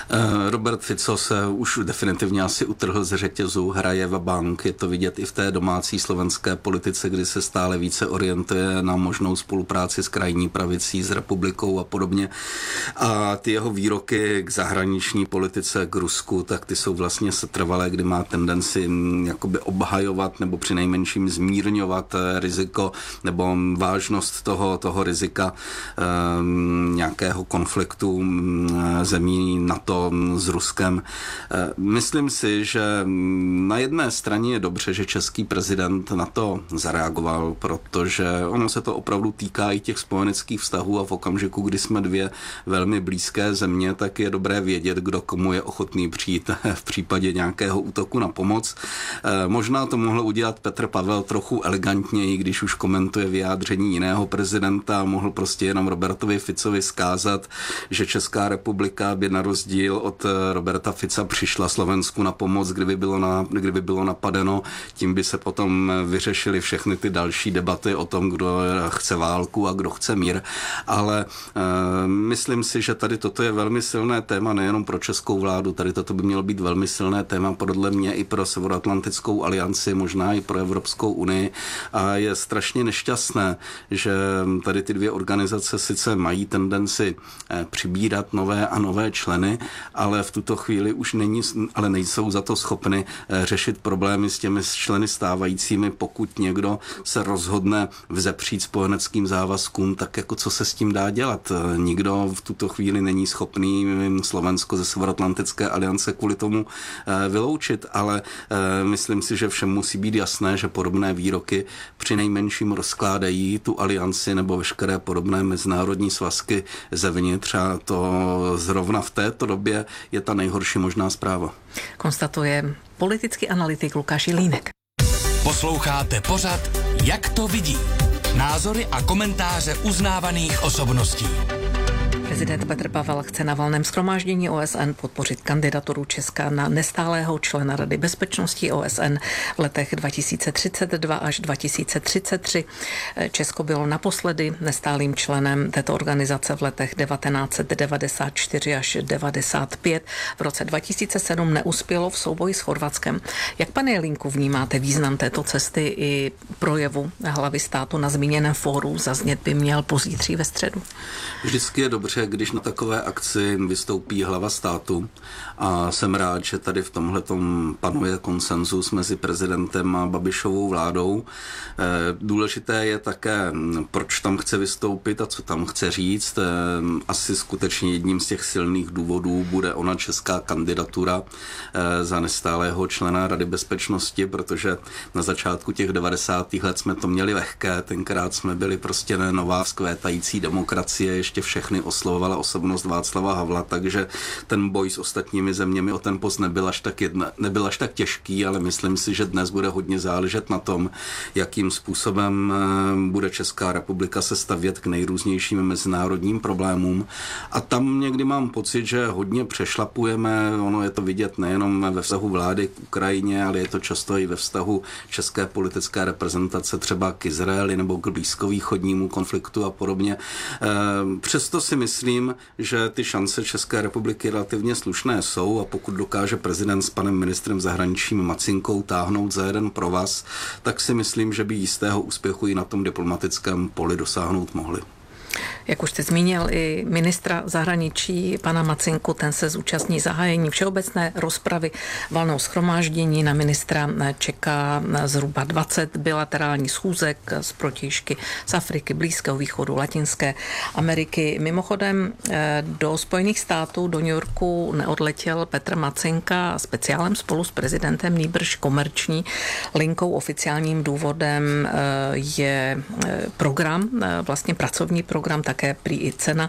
Robert Fico se už definitivně asi utrhl z řetězu, hraje vabank, je to vidět i v té domácí slovenské politice, kdy se stále více orientuje na možnou spolupráci s krajní pravicí, s republikou a podobně. A ty jeho výroky k zahraniční politice, k Rusku, tak ty jsou vlastně setrvalé, kdy má tendenci jakoby obhajovat nebo přinejmenším zmírňovat riziko nebo vážnost toho rizika nějakého konfliktu zemí NATO s Ruskem. Myslím si, že na jedné straně je dobře, že český prezident na to zareagoval, protože ono se to opravdu týká i těch spojeneckých vztahů a v okamžiku, kdy jsme dvě velmi blízké země, tak je dobré vědět, kdo komu je ochotný přijít v případě nějakého útoku na pomoc. Možná to mohl udělat Petr Pavel trochu elegantněji, když už komentuje vyjádření jiného prezidenta, mohl prostě jenom Robertovi Ficovi zkázat, že Česká republika by na rozdíl od Roberta Fica přišla Slovensku na pomoc, kdyby bylo napadeno, tím by se potom vyřešily všechny ty další debaty o tom, kdo chce válku a kdo chce mír, ale myslím si, že tady toto je velmi silné téma nejenom pro českou vládu, tady toto by mělo být velmi silné téma podle mě i pro Severoatlantickou alianci, možná i pro Evropskou unii a je strašně nešťastné, že tady ty dvě organizace sice mají tendenci přibírat nové a nové členy, ale v tuto chvíli už nejsou za to schopny řešit problémy s těmi členy stávajícími, pokud někdo se rozhodne vzepřít spojeneckým závazkům, tak jako co se s tím dá dělat. Nikdo v tuto chvíli není schopný Slovensko ze Severoatlantické aliance kvůli tomu vyloučit, ale myslím si, že všem musí být jasné, že podobné výroky přinejmenším rozkládají tu alianci nebo veškeré podobné mezinárodní svazky zevnitř a to zrovna v této době je ta nejhorší možná zpráva. Konstatuje politický analytik Lukáš Jelínek. Posloucháte pořad Jak to vidí? Názory a komentáře uznávaných osobností. Prezident Petr Pavel chce na valném shromáždění OSN podpořit kandidaturu Česka na nestálého člena Rady bezpečnosti OSN v letech 2032 až 2033. Česko bylo naposledy nestálým členem této organizace v letech 1994 až 1995. V roce 2007 neuspělo v souboji s Chorvatskem. Jak, pane Jelínku, vnímáte význam této cesty i projevu hlavy státu na zmíněném fóru? Zaznět by měl pozítří ve středu. Vždycky je dobře, když na takové akci vystoupí hlava státu a jsem rád, že tady v tomhletom panuje konsenzus mezi prezidentem a Babišovou vládou. Důležité je také, proč tam chce vystoupit a co tam chce říct. Asi skutečně jedním z těch silných důvodů bude ona česká kandidatura za nestálého člena Rady bezpečnosti, protože na začátku těch 90. let jsme to měli lehké, tenkrát jsme byli prostě nová vzkvétající demokracie, ještě všechny oslovovala osobnost Václava Havla, takže ten boj s ostatními zeměmi o ten post nebyl až tak těžký, ale myslím si, že dnes bude hodně záležet na tom, jakým způsobem bude Česká republika se stavět k nejrůznějším mezinárodním problémům. A tam někdy mám pocit, že hodně přešlapujeme, ono je to vidět nejenom ve vztahu vlády k Ukrajině, ale je to často i ve vztahu české politické reprezentace třeba k Izraeli nebo k blízkovýchodnímu konfliktu a podobně. Přesto si myslím, že ty šance České republiky relativně slušné jsou a pokud dokáže prezident s panem ministrem zahraničí Macinkou táhnout za jeden provaz, tak si myslím, že by jistého úspěchu i na tom diplomatickém poli dosáhnout mohli. Jak už jste zmínil i ministra zahraničí, pana Macinku, ten se zúčastní zahájení všeobecné rozpravy valného shromáždění. Na ministra čeká zhruba 20 bilaterálních schůzek z protějšky z Afriky, Blízkého východu, Latinské Ameriky. Mimochodem do Spojených států, do New Yorku neodletěl Petr Macinka speciálem spolu s prezidentem, nýbrž komerční linkou. Oficiálním důvodem je program, vlastně pracovní program, také prý i cena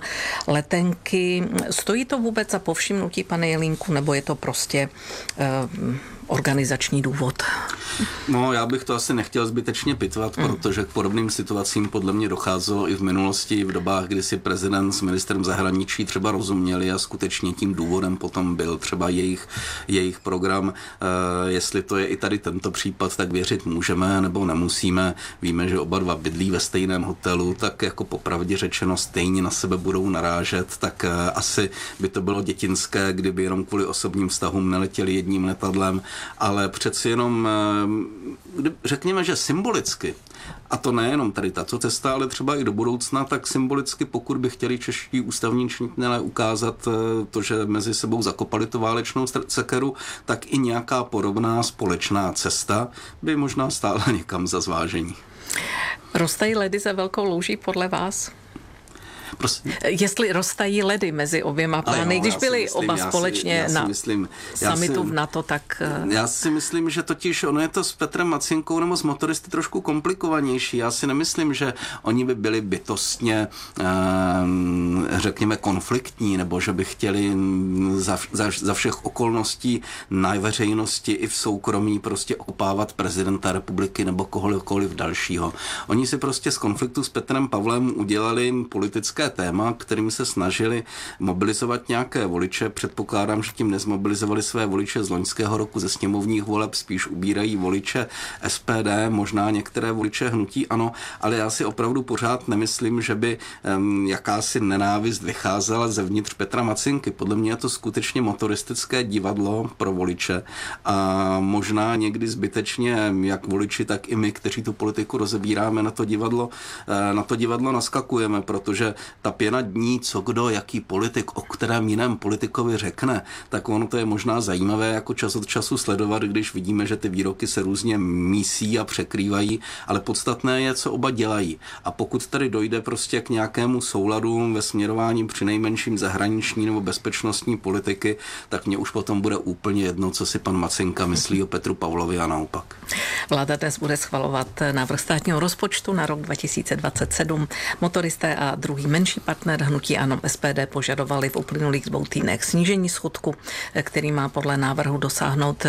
letenky. Stojí to vůbec za povšimnutí, pane Jelínku, nebo je to prostě organizační důvod? No, já bych to asi nechtěl zbytečně pitvat, protože k podobným situacím podle mě docházelo i v minulosti, v dobách, kdy si prezident s ministrem zahraničí třeba rozuměli a skutečně tím důvodem potom byl třeba jejich program. Jestli to je i tady tento případ, tak věřit můžeme nebo nemusíme. Víme, že oba dva bydlí ve stejném hotelu, tak jako popravdě řečeno stejně na sebe budou narážet, tak asi by to bylo dětinské, kdyby jenom kvůli osobním vztahům neletěli jedním letadlem, ale přeci jenom řekněme, že symbolicky, a to nejenom tady tato cesta, ale třeba i do budoucna, tak symbolicky, pokud by chtěli čeští ústavní činitelé ukázat to, že mezi sebou zakopali tu válečnou sekeru, tak i nějaká podobná společná cesta by možná stála někam za zvážení. Roztají ledy za Velkou louží podle vás? Prosím. Jestli roztají ledy mezi oběma plány, když byli oba společně na summitu v NATO, tak... Já si myslím, že totiž ono je to s Petrem Macinkou nebo s motoristy trošku komplikovanější. Já si nemyslím, že oni by byli bytostně, řekněme, konfliktní, nebo že by chtěli za všech okolností na veřejnosti i v soukromí prostě okupávat prezidenta republiky nebo kohokoliv dalšího. Oni si prostě z konfliktu s Petrem Pavlem udělali politické téma, kterým se snažili mobilizovat nějaké voliče. Předpokládám, že tím nezmobilizovali své voliče z loňského roku ze sněmovních voleb, spíš ubírají voliče SPD, možná některé voliče hnutí ANO, ale já si opravdu pořád nemyslím, že by jakási nenávist vycházela zevnitř Petra Macinky. Podle mě je to skutečně motoristické divadlo pro voliče a možná někdy zbytečně jak voliči, tak i my, kteří tu politiku rozebíráme, na to divadlo naskakujeme, protože ta pěna dní, co kdo, jaký politik, o kterém jiném politikovi řekne, tak ono to je možná zajímavé jako čas od času sledovat, když vidíme, že ty výroky se různě mísí a překrývají, ale podstatné je, co oba dělají. A pokud tady dojde prostě k nějakému souladu ve směrování přinejmenším zahraniční nebo bezpečnostní politiky, tak mně už potom bude úplně jedno, co si pan Macinka myslí o Petru Pavlovi a naopak. Vláda dnes bude schvalovat návrh státního rozpočtu na rok 2027. Motoristé a druhý menší partner hnutí ANO SPD požadovali v uplynulých 2 týdnech snížení schodku, který má podle návrhu dosáhnout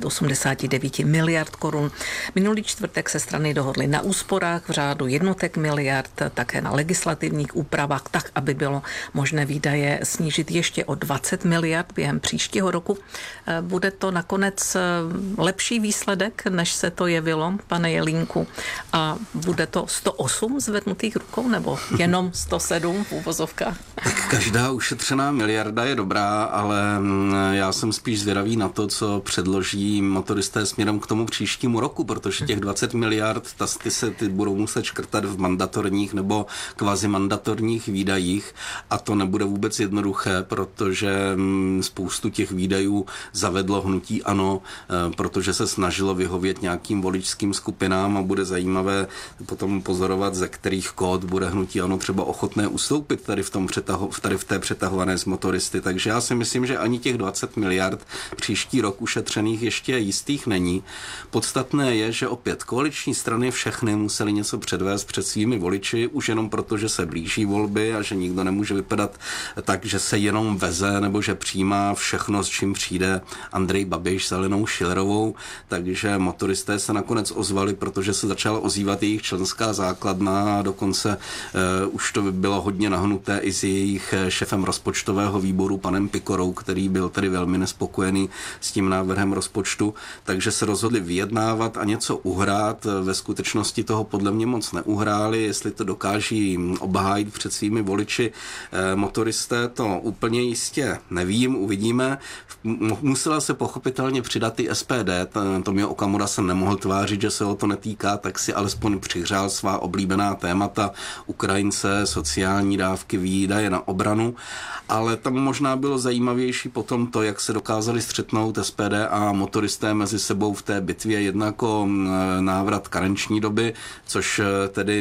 389 miliard korun. Minulý čtvrtek se strany dohodly na úsporách v řádu jednotek miliard, také na legislativních úpravách, tak, aby bylo možné výdaje snížit ještě o 20 miliard během příštího roku. Bude to nakonec lepší výsledek, než se to jevilo, pane Jelínku, a bude to 108 zvednutých rukou, nebo jenom 107 v úvozovkách? Tak každá ušetřená miliarda je dobrá, ale já jsem spíš zvědavý na to, co předloží motoristé směrem k tomu příštímu roku, protože těch 20 miliard, ty budou muset škrtat v mandatorních nebo kvazimandatorních výdajích a to nebude vůbec jednoduché, protože spoustu těch výdajů zavedlo hnutí ANO, protože se snažilo vyhovět nějakým voličským skupinám a bude zajímavé potom pozorovat, ze kterých kód bude hnutí ANO třeba ochotné ustoupit tady v té přetahované z motoristy. Takže já si myslím, že ani těch 20 miliard příští rok ušetřených ještě jistých není. Podstatné je, že opět koaliční strany všechny museli něco předvést před svými voliči, už jenom proto, že se blíží volby a že nikdo nemůže vypadat tak, že se jenom veze nebo že přijímá všechno, s čím přijde Andrej Babiš s Alenou Schillerovou. Takže motoristé se nakonec ozvali, protože se začala ozývat jejich členská základna a dokonce už to bylo hodně nahnuté i s jejich šefem rozpočtového výboru panem Pikorou, který byl tedy velmi nespokojený s tím návrhem rozpočtu, takže se rozhodli vyjednávat a něco uhrát. Ve skutečnosti toho podle mě moc neuhráli, jestli to dokáží obhájit před svými voliči motoristé, to úplně jistě nevím, uvidíme. Musela se pochopitelně přidat i SPD, Tomio Okamura se nemohl tvářit, že se o to netýká, tak si alespoň přihřál svá oblíbená témata, Ukrajince, sociální dávky, výdaje na obranu, ale tam možná bylo zajímavější potom to, jak se dokázali střetnout SPD a motoristé mezi sebou v té bitvě, jednak o návrat karenční doby, což tedy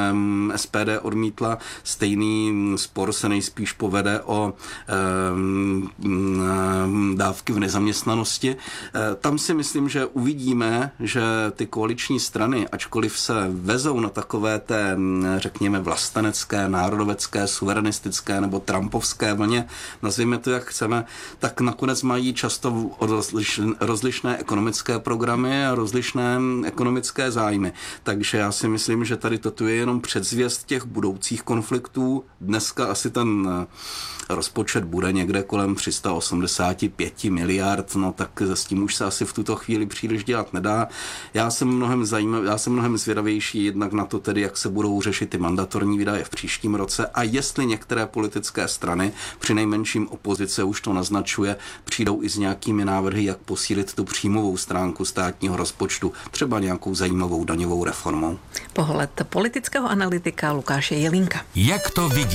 SPD odmítla. Stejný spor se nejspíš povede o dávky v nezaměstnanosti. Tam si myslím, že uvidíme, že ty koaliční strany, ačkoliv se vezou na takové té, řekněme, vlastenecké národní národovecké, suverenistické nebo trumpovské vlně, nazvěme to jak chceme, tak nakonec mají často rozlišné ekonomické programy a rozlišné ekonomické zájmy. Takže já si myslím, že tady toto je jenom předzvěst těch budoucích konfliktů. Dneska asi ten rozpočet bude někde kolem 385 miliard, no tak s tím už se asi v tuto chvíli příliš dělat nedá. Já jsem mnohem zvědavější jednak na to tedy, jak se budou řešit ty mandatorní výdaje v příštím roce a jestli některé politické strany, přinejmenším opozice už to naznačuje, přijdou i s nějakými návrhy, jak posílit tu příjmovou stránku státního rozpočtu, třeba nějakou zajímavou daňovou reformou. Pohled politického analytika Lukáše Jelínka. Jak to vidí?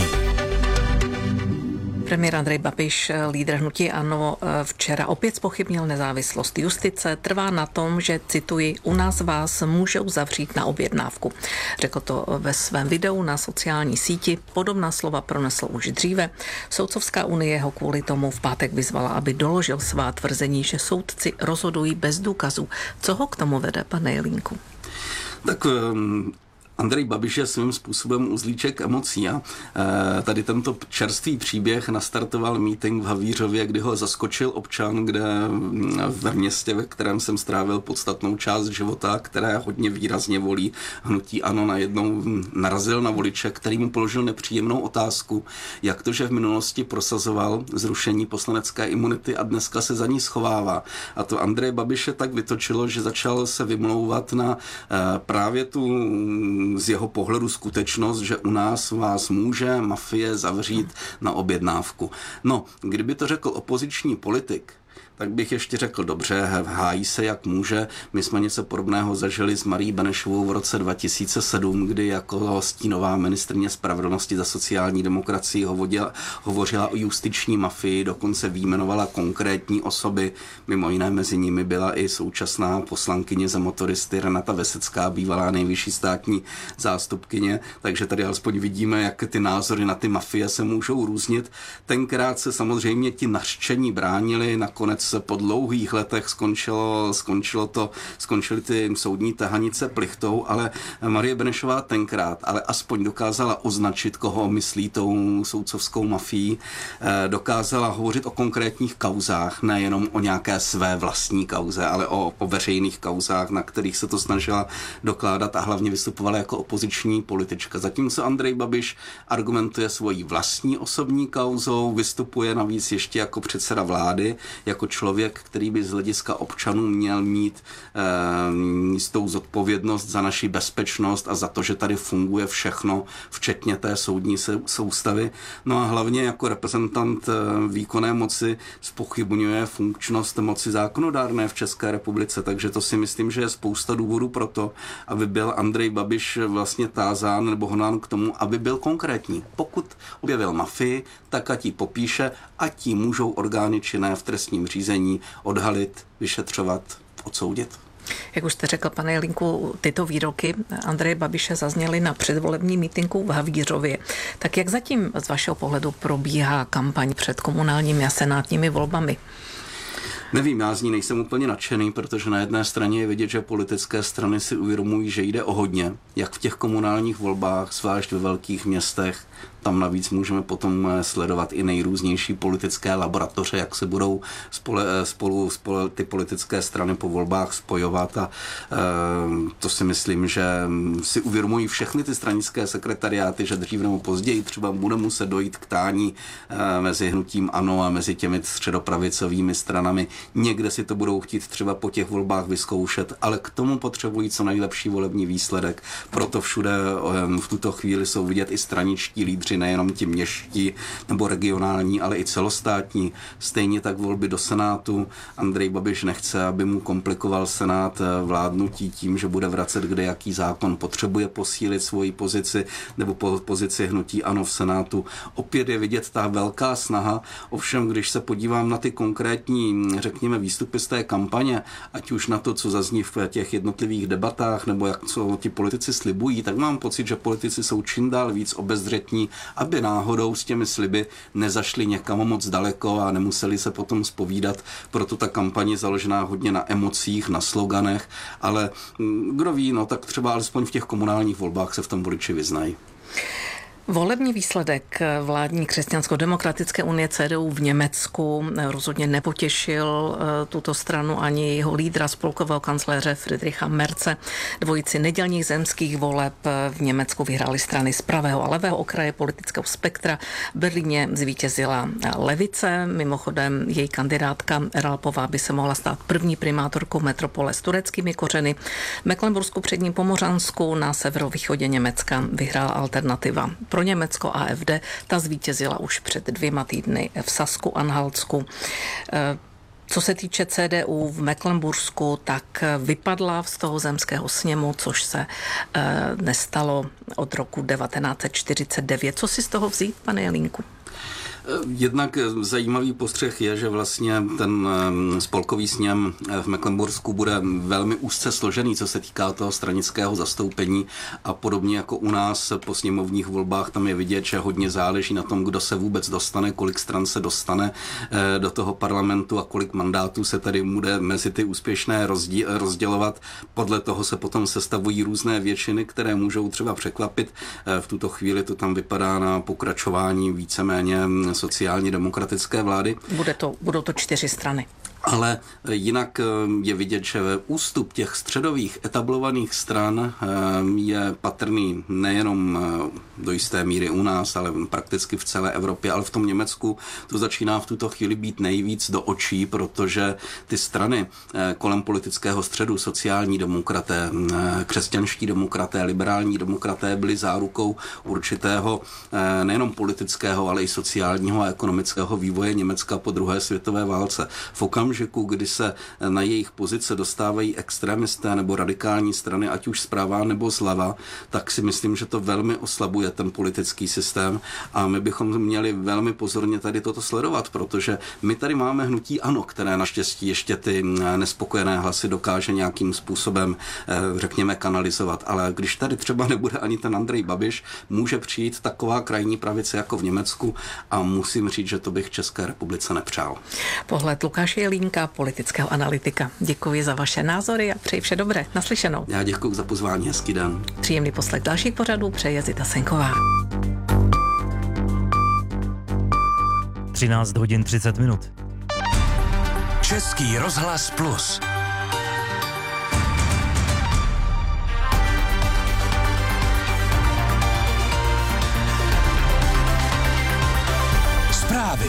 Premiér Andrej Babiš, lídr hnutí ANO, včera opět zpochybnil nezávislost justice. Trvá na tom, že, cituji, u nás vás můžou zavřít na objednávku. Řekl to ve svém videu na sociální síti. Podobná slova pronesl už dříve. Soudcovská unie ho kvůli tomu v pátek vyzvala, aby doložil svá tvrzení, že soudci rozhodují bez důkazů. Co ho k tomu vede, pane Jelínku? Tak Andrej Babiš je svým způsobem uzlíček emocí a tady tento čerstvý příběh nastartoval mítink v Havířově, kdy ho zaskočil občan, kde ve městě, ve kterém jsem strávil podstatnou část života, které hodně výrazně volí hnutí ANO, najednou narazil na voliče, který mu položil nepříjemnou otázku, jak to, že v minulosti prosazoval zrušení poslanecké imunity a dneska se za ní schovává. A to Andreje Babiše tak vytočilo, že začal se vymlouvat na právě tu z jeho pohledu skutečnost, že u nás vás může mafie zavřít na objednávku. No, kdyby to řekl opoziční politik, tak bych ještě řekl, dobře, hájí se jak může. My jsme něco podobného zažili s Marií Benešovou v roce 2007, kdy jako stínová ministryně spravedlnosti za sociální demokracii hovořila o justiční mafii, dokonce vyjmenovala konkrétní osoby, mimo jiné mezi nimi byla i současná poslankyně za motoristy Renata Vesecká, bývalá nejvyšší státní zástupkyně, takže tady alespoň vidíme, jak ty názory na ty mafie se můžou různit. Tenkrát se samozřejmě ti nařčení bránili, nakonec po dlouhých letech skončily ty soudní tahanice plichtou, ale Marie Benešová tenkrát ale aspoň dokázala označit, koho myslí tou soudcovskou mafií, dokázala hovořit o konkrétních kauzách, nejenom o nějaké své vlastní kauze, ale o veřejných kauzách, na kterých se to snažila dokládat a hlavně vystupovala jako opoziční politička. Zatímco Andrej Babiš argumentuje svojí vlastní osobní kauzou, vystupuje navíc ještě jako předseda vlády, jako člověk, který by z hlediska občanů měl mít jistou zodpovědnost za naši bezpečnost a za to, že tady funguje všechno, včetně té soudní soustavy. No a hlavně jako reprezentant výkonné moci zpochybňuje funkčnost moci zákonodárné v České republice, takže to si myslím, že je spousta důvodů pro to, aby byl Andrej Babiš vlastně tázán nebo honán k tomu, aby byl konkrétní. Pokud objevil mafii, tak ať ji popíše, ať ji můžou orgány činné v trestním řízení odhalit, vyšetřovat, odsoudit. Jak už jste řekl, pane Jelínku, tyto výroky Andreje Babiše zazněly na předvolební mítinku v Havířově. Tak jak zatím z vašeho pohledu probíhá kampaň před komunálními a senátními volbami? Nevím, já z ní nejsem úplně nadšený, protože na jedné straně je vidět, že politické strany si uvědomují, že jde o hodně, jak v těch komunálních volbách, zvlášť ve velkých městech. Tam navíc můžeme potom sledovat i nejrůznější politické laboratoře, jak se budou spolu ty politické strany po volbách spojovat a to si myslím, že si uvědomují všechny ty stranické sekretariáty, že dřív nebo později třeba bude muset dojít k tání mezi hnutím ANO a mezi těmi středopravicovými stranami. Někde si to budou chtít třeba po těch volbách vyzkoušet, ale k tomu potřebují co nejlepší volební výsledek. Proto všude v tuto chvíli jsou vidět i straničtí lídři, nejenom ti městští nebo regionální, ale i celostátní. Stejně tak volby do Senátu. Andrej Babiš nechce, aby mu komplikoval Senát vládnutí tím, že bude vracet kde jaký zákon. Potřebuje posílit svoji pozici nebo pozici hnutí ANO v Senátu. Opět je vidět ta velká snaha. Ovšem, když se podívám na ty konkrétní, řekněme, výstupy z té kampaně, ať už na to, co zazní v těch jednotlivých debatách, nebo jak co ti politici slibují, tak mám pocit, že politici jsou čím dál víc obezřetní, aby náhodou s těmi sliby nezašli někam moc daleko a nemuseli se potom zpovídat. Proto ta kampaň je založená hodně na emocích, na sloganech, ale kdo ví, no tak třeba alespoň v těch komunálních volbách se v tom voliči vyznají. Volební výsledek vládní křesťansko-demokratické unie CDU v Německu rozhodně nepotěšil tuto stranu ani jeho lídra, spolkového kancléře Friedricha Merze. Dvojici nedělních zemských voleb v Německu vyhrály strany z pravého a levého okraje politického spektra. V Berlíně zvítězila levice. Mimochodem její kandidátka Ralpová by se mohla stát první primátorkou metropole s tureckými kořeny. V Mecklenbursku předním Pomořansku na severovýchodě Německa vyhrála alternativa pro Německo AfD. Ta zvítězila už před 2 týdny v Sasku-Anhaltsku. Co se týče CDU v Mecklenbursku, tak vypadla z toho zemského sněmu, což se nestalo od roku 1949. Co si z toho vzít, pane Jelínku? Jednak zajímavý postřeh je, že vlastně ten spolkový sněm v Mecklenbursku bude velmi úzce složený, co se týká toho stranického zastoupení a podobně jako u nás po sněmovních volbách tam je vidět, že hodně záleží na tom, kdo se vůbec dostane, kolik stran se dostane do toho parlamentu a kolik mandátů se tady bude mezi ty úspěšné rozdělovat. Podle toho se potom sestavují různé většiny, které můžou třeba překvapit. V tuto chvíli to tam vypadá na pokračování víceméně sociálně demokratické vlády. Budou to 4 strany. Ale jinak je vidět, že ústup těch středových etablovaných stran je patrný nejenom do jisté míry u nás, ale prakticky v celé Evropě, ale v tom Německu to začíná v tuto chvíli být nejvíc do očí, protože ty strany kolem politického středu, sociální demokraté, křesťanští demokraté, liberální demokraté byly zárukou určitého nejenom politického, ale i sociálního a ekonomického vývoje Německa po druhé světové válce. V okamžiku, kdy se na jejich pozice dostávají extremisté nebo radikální strany, ať už zprava nebo zleva, tak si myslím, že to velmi oslabuje ten politický systém a my bychom měli velmi pozorně tady toto sledovat, protože my tady máme hnutí ANO, které naštěstí ještě ty nespokojené hlasy dokáže nějakým způsobem, řekněme, kanalizovat. Ale když tady třeba nebude ani ten Andrej Babiš, může přijít taková krajní pravice jako v Německu a musím říct, že to bych České republice nepřál. Pohled Lukáše Jelínka, politického analytika. Děkuji za vaše názory a přeji vše dobré. Naslyšenou. Já děkuji za pozvání, hezký den. Příjemný poslech dalších pořadů přeje Zita Senková. 13 hodin 30 minut. Český rozhlas Plus. Zprávy.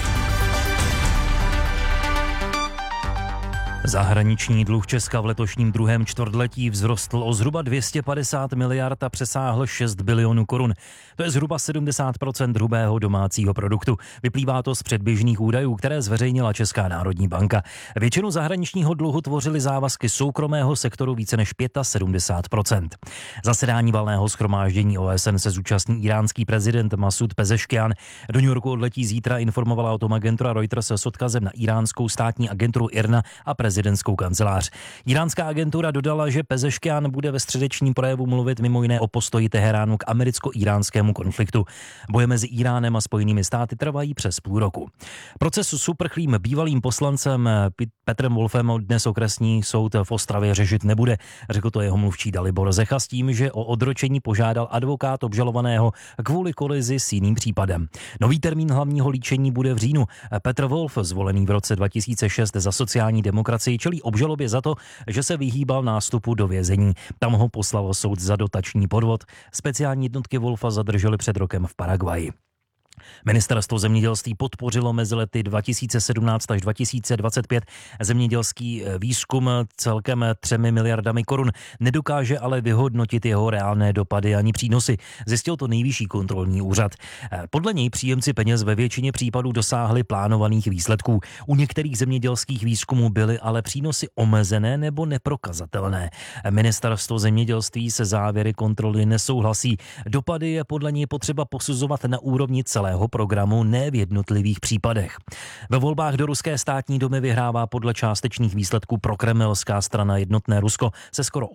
Zahraniční dluh Česka v letošním druhém čtvrtletí vzrostl o zhruba 250 miliard a přesáhl 6 bilionů korun. To je zhruba 70% hrubého domácího produktu. Vyplývá to z předběžných údajů, které zveřejnila Česká národní banka. Většinu zahraničního dluhu tvořily závazky soukromého sektoru více než 75%. Zasedání valného shromáždění OSN se zúčastní iránský prezident Masud Pezeškian. Do New Yorku odletí zítra, informovala o tom agentura Reuters s odkazem na iránskou státní agenturu IRNA a prezidentskou kancelář. Iránská agentura dodala, že Pezeškian bude ve středečním projevu mluvit mimo jiné o postoji Teheránu k americko-iránskému konfliktu. Boje mezi Iránem a Spojenými státy trvají přes půl roku. Proces s uprchlým bývalým poslancem Petrem Wolfem dnes okresní soud v Ostravě řešit nebude, řekl to jeho mluvčí Dalibor Zecha s tím, že o odročení požádal advokát obžalovaného kvůli kolizi s jiným případem. Nový termín hlavního líčení bude v říjnu. Petr Wolf, zvolený v roce 2006 za sociální demokracii, čelí obžalobě za to, že se vyhýbal nástupu do vězení. Tam ho poslal soud za dotační podvod. Speciální jednotky Wolfa zadrželi před rokem v Paraguaji. Ministerstvo zemědělství podpořilo mezi lety 2017 až 2025 zemědělský výzkum celkem 3 miliardami korun. Nedokáže ale vyhodnotit jeho reálné dopady ani přínosy. Zjistil to Nejvyšší kontrolní úřad. Podle něj příjemci peněz ve většině případů dosáhli plánovaných výsledků. U některých zemědělských výzkumů byly ale přínosy omezené nebo neprokazatelné. Ministerstvo zemědělství se závěry kontroly nesouhlasí. Dopady je podle něj potřeba posuzovat na úrovni celého programu, ne v jednotlivých případech. Ve volbách do ruské státní dumy vyhrává podle částečných výsledků prokremelská strana Jednotné Rusko se skoro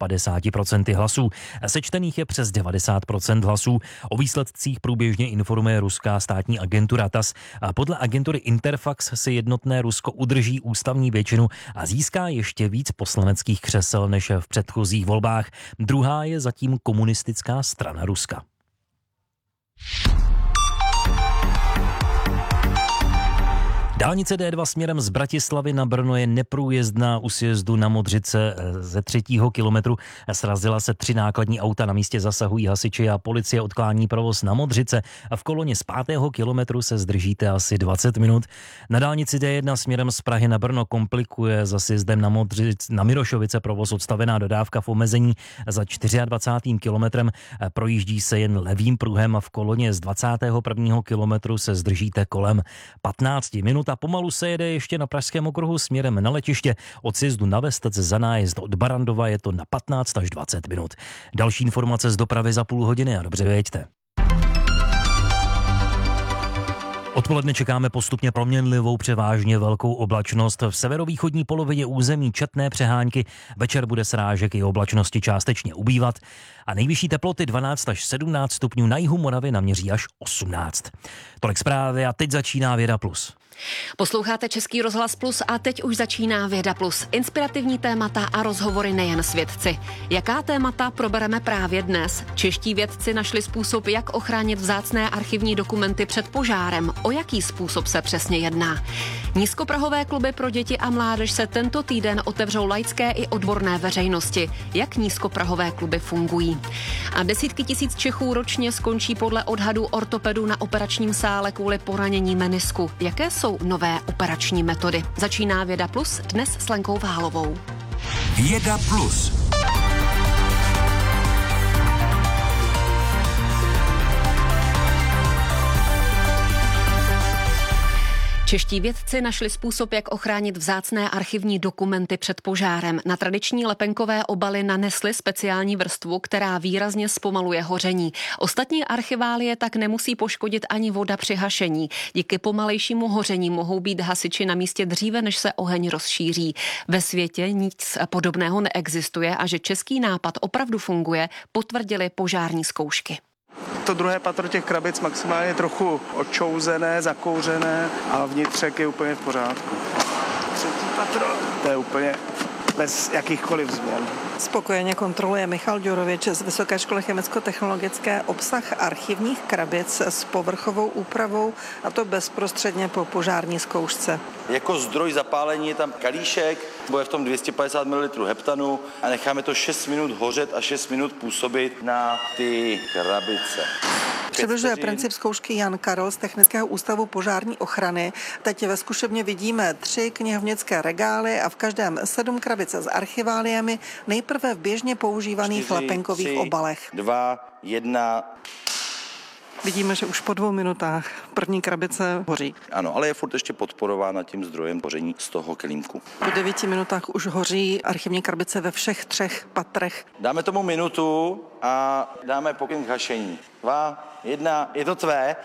58% hlasů. Sečtených je přes 90% hlasů. O výsledcích průběžně informuje ruská státní agentura TASS. A podle agentury Interfax si Jednotné Rusko udrží ústavní většinu a získá ještě víc poslaneckých křesel než v předchozích volbách. Druhá je zatím Komunistická strana Ruska. Dálnice D2 směrem z Bratislavy na Brno je neprůjezdná u sjezdu na Modřice ze 3. kilometru. Srazila se 3 nákladní auta, na místě zasahují hasiči a policie odklání provoz na Modřice. A v koloně z 5. kilometru se zdržíte asi 20 minut. Na dálnici D1 směrem z Prahy na Brno komplikuje za sjezdem na Mirošovice provoz odstavená dodávka v omezení za 24. kilometrem. Projíždí se jen levým pruhem a v koloně z 21. kilometru se zdržíte kolem 15 minut. A pomalu se jede ještě na Pražském okruhu směrem na letiště. Od sjezdu na Vestec za nájezd od Barandova je to na 15 až 20 minut. Další informace z dopravy za půl hodiny a dobře věďte. Odpoledne čekáme postupně proměnlivou převážně velkou oblačnost. V severovýchodní polovině území četné přehánky. Večer bude srážek i oblačnosti částečně ubývat. A nejvyšší teploty 12 až 17 stupňů, na jihu Moravy naměří až 18. Tolik zprávy a teď začíná Věda Plus. Posloucháte Český rozhlas Plus a teď už začíná Věda Plus. Inspirativní témata a rozhovory nejen s vědci. Jaká témata probereme právě dnes? Čeští vědci našli způsob, jak ochránit vzácné archivní dokumenty před požárem. O jaký způsob se přesně jedná? Nízkoprahové kluby pro děti a mládež se tento týden otevřou laické i odborné veřejnosti. Jak nízkoprahové kluby fungují? A desítky tisíc Čechů ročně skončí podle odhadů ortopedů na operačním sále kvůli poranění menisku. Jaké jsou nové operační metody? Začíná Věda Plus dnes s Lenkou Váhalovou. Věda Plus. Čeští vědci našli způsob, jak ochránit vzácné archivní dokumenty před požárem. Na tradiční lepenkové obaly nanesli speciální vrstvu, která výrazně zpomaluje hoření. Ostatní archiválie tak nemusí poškodit ani voda při hašení. Díky pomalejšímu hoření mohou být hasiči na místě dříve, než se oheň rozšíří. Ve světě nic podobného neexistuje a že český nápad opravdu funguje, potvrdili požární zkoušky. To druhé patro těch krabic maximálně trochu očouzené, zakouřené a vnitřek je úplně v pořádku. Třetí patro, to je úplně bez jakýchkoliv změn. Spokojeně kontroluje Michal Ďurovič z Vysoké školy chemicko-technologické obsah archivních krabic s povrchovou úpravou, a to bezprostředně po požární zkoušce. Jako zdroj zapálení je tam kalíšek, bude v tom 250 ml heptanu a necháme to 6 minut hořet a 6 minut působit na ty krabice. Přibližuje princip zkoušky Jan Karol z Technického ústavu požární ochrany. Teď ve zkušebně vidíme 3 knihovnické regály a v každém 7 krabic s archiváliemi, nejprve v běžně používaných 4, lepenkových 3, obalech. 2, 1. Vidíme, že už po 2 minutách první krabice hoří. Ano, ale je furt ještě podporována tím zdrojem hoření z toho kelímku. Po 9 minutách už hoří archivní krabice ve všech 3 patrech. Dáme tomu minutu a dáme pokyn k hašení. 2, 1, je to tvé.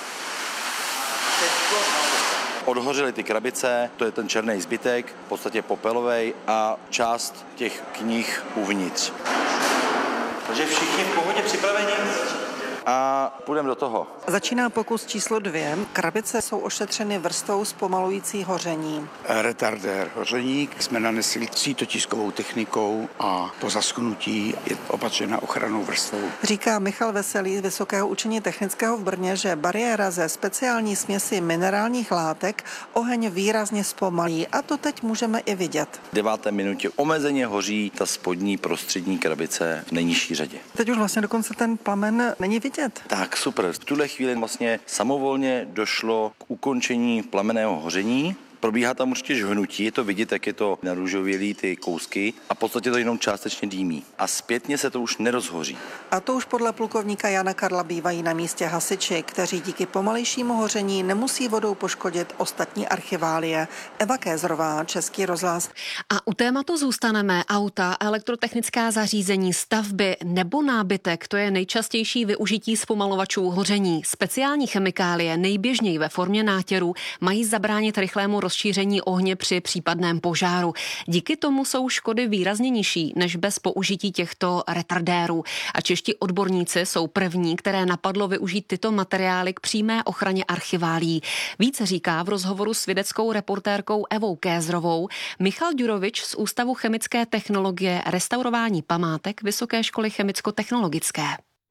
Odhořely ty krabice, to je ten černý zbytek, v podstatě popelovej a část těch knih uvnitř. Takže všichni v pohodě připraveni a půjdeme do toho. Začíná pokus číslo 2. Krabice jsou ošetřeny vrstvou zpomalující hoření. Retardér hoření jsme nanesli 3tiskovou technikou a to zaschnutí je opatřeno ochrannou vrstvou. Říká Michal Veselý z Vysokého učení technického v Brně, že bariéra ze speciální směsi minerálních látek oheň výrazně zpomalí a to teď můžeme i vidět. V 9. minutě omezeně hoří ta spodní prostřední krabice v nejnižší řadě. Teď už vlastně dokonce ten plamen není vidět. Tak, super. V tuhle chvíli vlastně samovolně došlo k ukončení plamenného hoření. Probíhá tam určitě žhnutí, je to vidět, jak je to narůžovělý ty kousky a v podstatě to jenom částečně dýmí. A zpětně se to už nerozhoří. A to už podle plukovníka Jana Karla bývají na místě hasiči, kteří díky pomalejšímu hoření nemusí vodou poškodit ostatní archiválie. Eva Kézrová, Český rozhlas. A u tématu zůstaneme. Auta, elektrotechnická zařízení, stavby nebo nábytek, to je nejčastější využití zpomalovačů hoření. Speciální chemikálie, nejběžněji ve formě nátěrů, mají zabránit rychlému rozšíření ohně při případném požáru. Díky tomu jsou škody výrazně nižší než bez použití těchto retardérů. A čeští odborníci jsou první, které napadlo využít tyto materiály k přímé ochraně archiválií. Více říká v rozhovoru s vědeckou reportérkou Evou Kézrovou Michal Ďurovič z Ústavu chemické technologie restaurování památek Vysoké školy chemicko-technologické.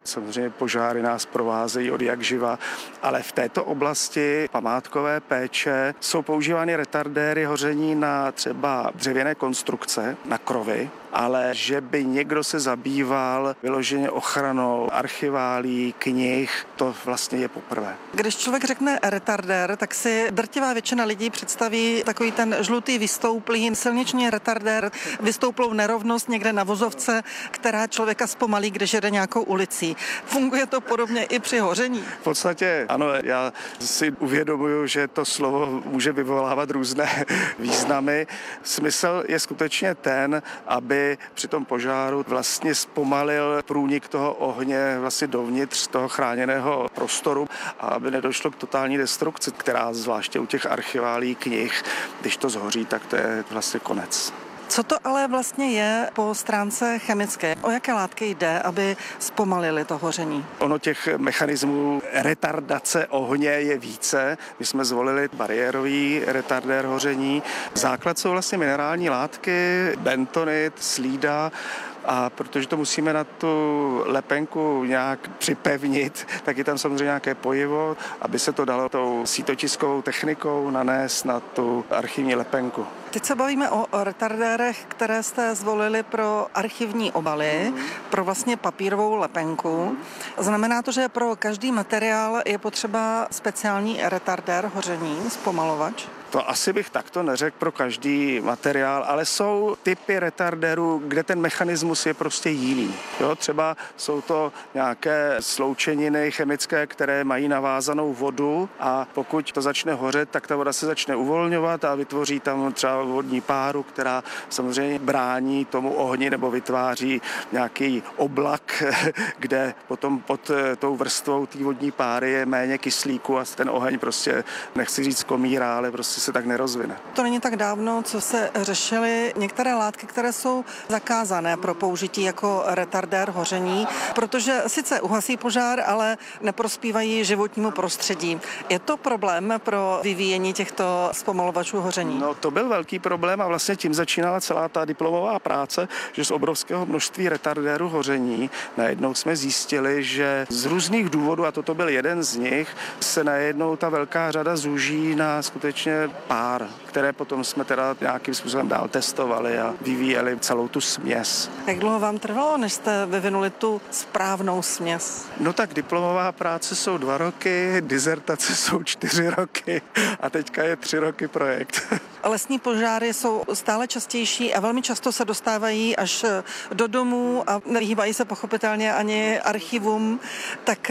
Samozřejmě požáry nás provázejí od jak živa, ale v této oblasti památkové péče jsou používány retardéry hoření na třeba dřevěné konstrukce, na krovy, ale že by někdo se zabýval vyloženě ochranou archiválií, knih, to vlastně je poprvé. Když člověk řekne retardér, tak si drtivá většina lidí představí takový ten žlutý vystouplý silniční retardér, vystouplou nerovnost někde na vozovce, která člověka zpomalí, když jede nějakou ulicí. Funguje to podobně i při hoření? V podstatě ano, já si uvědomuju, že to slovo může vyvolávat různé významy. Smysl je skutečně ten, aby při tom požáru vlastně zpomalil průnik toho ohně vlastně dovnitř toho chráněného prostoru a aby nedošlo k totální destrukci, která zvláště u těch archiválií knih, když to zhoří, tak to je vlastně konec. Co to ale vlastně je po stránce chemické? O jaké látky jde, aby zpomalili to hoření? Ono těch mechanismů retardace ohně je více. My jsme zvolili bariérový retardér hoření. Základ jsou vlastně minerální látky, bentonit, slída. A protože to musíme na tu lepenku nějak připevnit, tak je tam samozřejmě nějaké pojivo, aby se to dalo tou sítotiskovou technikou nanést na tu archivní lepenku. Teď se bavíme o retardérech, které jste zvolili pro archivní obaly, pro vlastně papírovou lepenku. Znamená to, že pro každý materiál je potřeba speciální retardér hoření, zpomalovač? To asi bych takto neřekl pro každý materiál, ale jsou typy retardérů, kde ten mechanismus je prostě jiný. Jo, třeba jsou to nějaké sloučeniny chemické, které mají navázanou vodu a pokud to začne hořet, tak ta voda se začne uvolňovat a vytvoří tam třeba vodní páru, která samozřejmě brání tomu ohni nebo vytváří nějaký oblak, kde potom pod tou vrstvou té vodní páry je méně kyslíku a ten oheň prostě, nechci říct komírá, ale prostě se tak nerozvine. To není tak dávno, co se řešily některé látky, které jsou zakázané pro použití jako retardér hoření, protože sice uhasí požár, ale neprospívají životnímu prostředí. Je to problém pro vyvíjení těchto zpomalovačů hoření? No, to byl velký problém a vlastně tím začínala celá ta diplomová práce, že z obrovského množství retardérů hoření najednou jsme zjistili, že z různých důvodů, a toto byl jeden z nich, se najednou ta velká řada zúží na skutečně pár, které potom jsme teda nějakým způsobem dál testovali a vyvíjeli celou tu směs. Jak dlouho vám trvalo, než jste vyvinuli tu správnou směs? No tak diplomová práce jsou 2 roky, dizertace jsou 4 roky a teďka je 3 roky projekt. Lesní požáry jsou stále častější a velmi často se dostávají až do domů a nevyhýbají se pochopitelně ani archivům, tak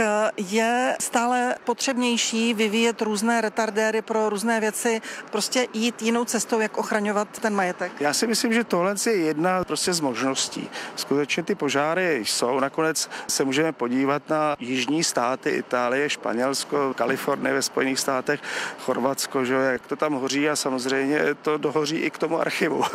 je stále potřebnější vyvíjet různé retardéry pro různé věci, prostě jít jinou cestou, jak ochraňovat ten majetek. Já si myslím, že tohle je jedna prostě z možností. Skutečně ty požáry jsou, nakonec se můžeme podívat na jižní státy, Itálie, Španělsko, Kalifornie ve Spojených státech, Chorvatsko, že jak to tam hoří a samozřejmě to dohoří i k tomu archivu.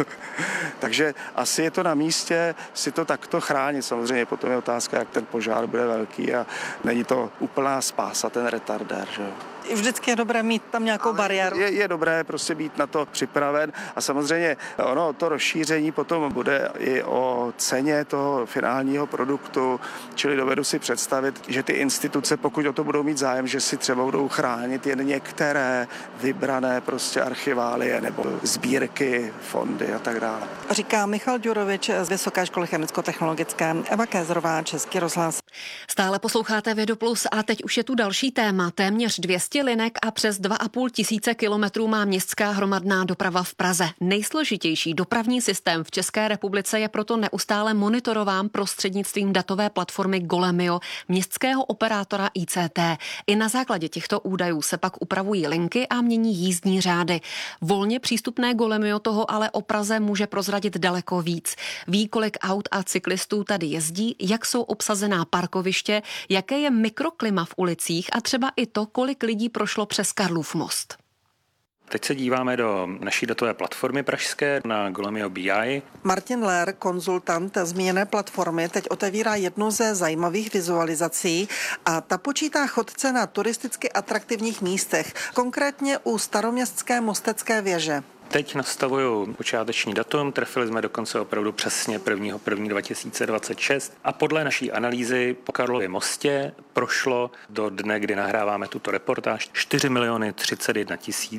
Takže asi je to na místě si to takto chránit. Samozřejmě potom je otázka, jak ten požár bude velký a není to úplná spása, ten retardér. Že? Vždycky je dobré mít tam nějakou bariéru. Je dobré prostě být na to připraven a samozřejmě ono, to rozšíření potom bude i o ceně toho finálního produktu, čili dovedu si představit, že ty instituce, pokud o to budou mít zájem, že si třeba budou chránit jen některé vybrané prostě archiválie nebo sbírky, fondy a tak dále. Říká Michal Ďurovič z Vysoké školy chemicko-technologické, Eva Kézerová, Český rozhlas. Stále posloucháte Vědu Plus a teď už je tu další téma. Téměř 200 linek a přes 2,5 tisíce kilometrů má městská hromadná doprava v Praze. Nejsložitější dopravní systém v České republice je proto neustále monitorován prostřednictvím datové platformy Golemio městského operátora ICT. I na základě těchto údajů se pak upravují linky a mění jízdní řády. Volně přístupné Golemio toho ale o Praze může prozradit daleko víc. Ví, kolik aut a cyklistů tady jezdí, jak jsou obsazená parkoviště, jaké je mikroklima v ulicích a třeba i to, kolik lidí prošlo přes Karlův most. Teď se díváme do naší datové platformy pražské na Golemio BI. Martin Lér, konzultant zmíněné platformy, teď otevírá jednu ze zajímavých vizualizací a ta počítá chodce na turisticky atraktivních místech, konkrétně u staroměstské Mostecké věže. Teď nastavuju počáteční datum, trefili jsme dokonce opravdu přesně 1.1.2026 a podle naší analýzy po Karlově mostě prošlo do dne, kdy nahráváme tuto reportáž, 4 031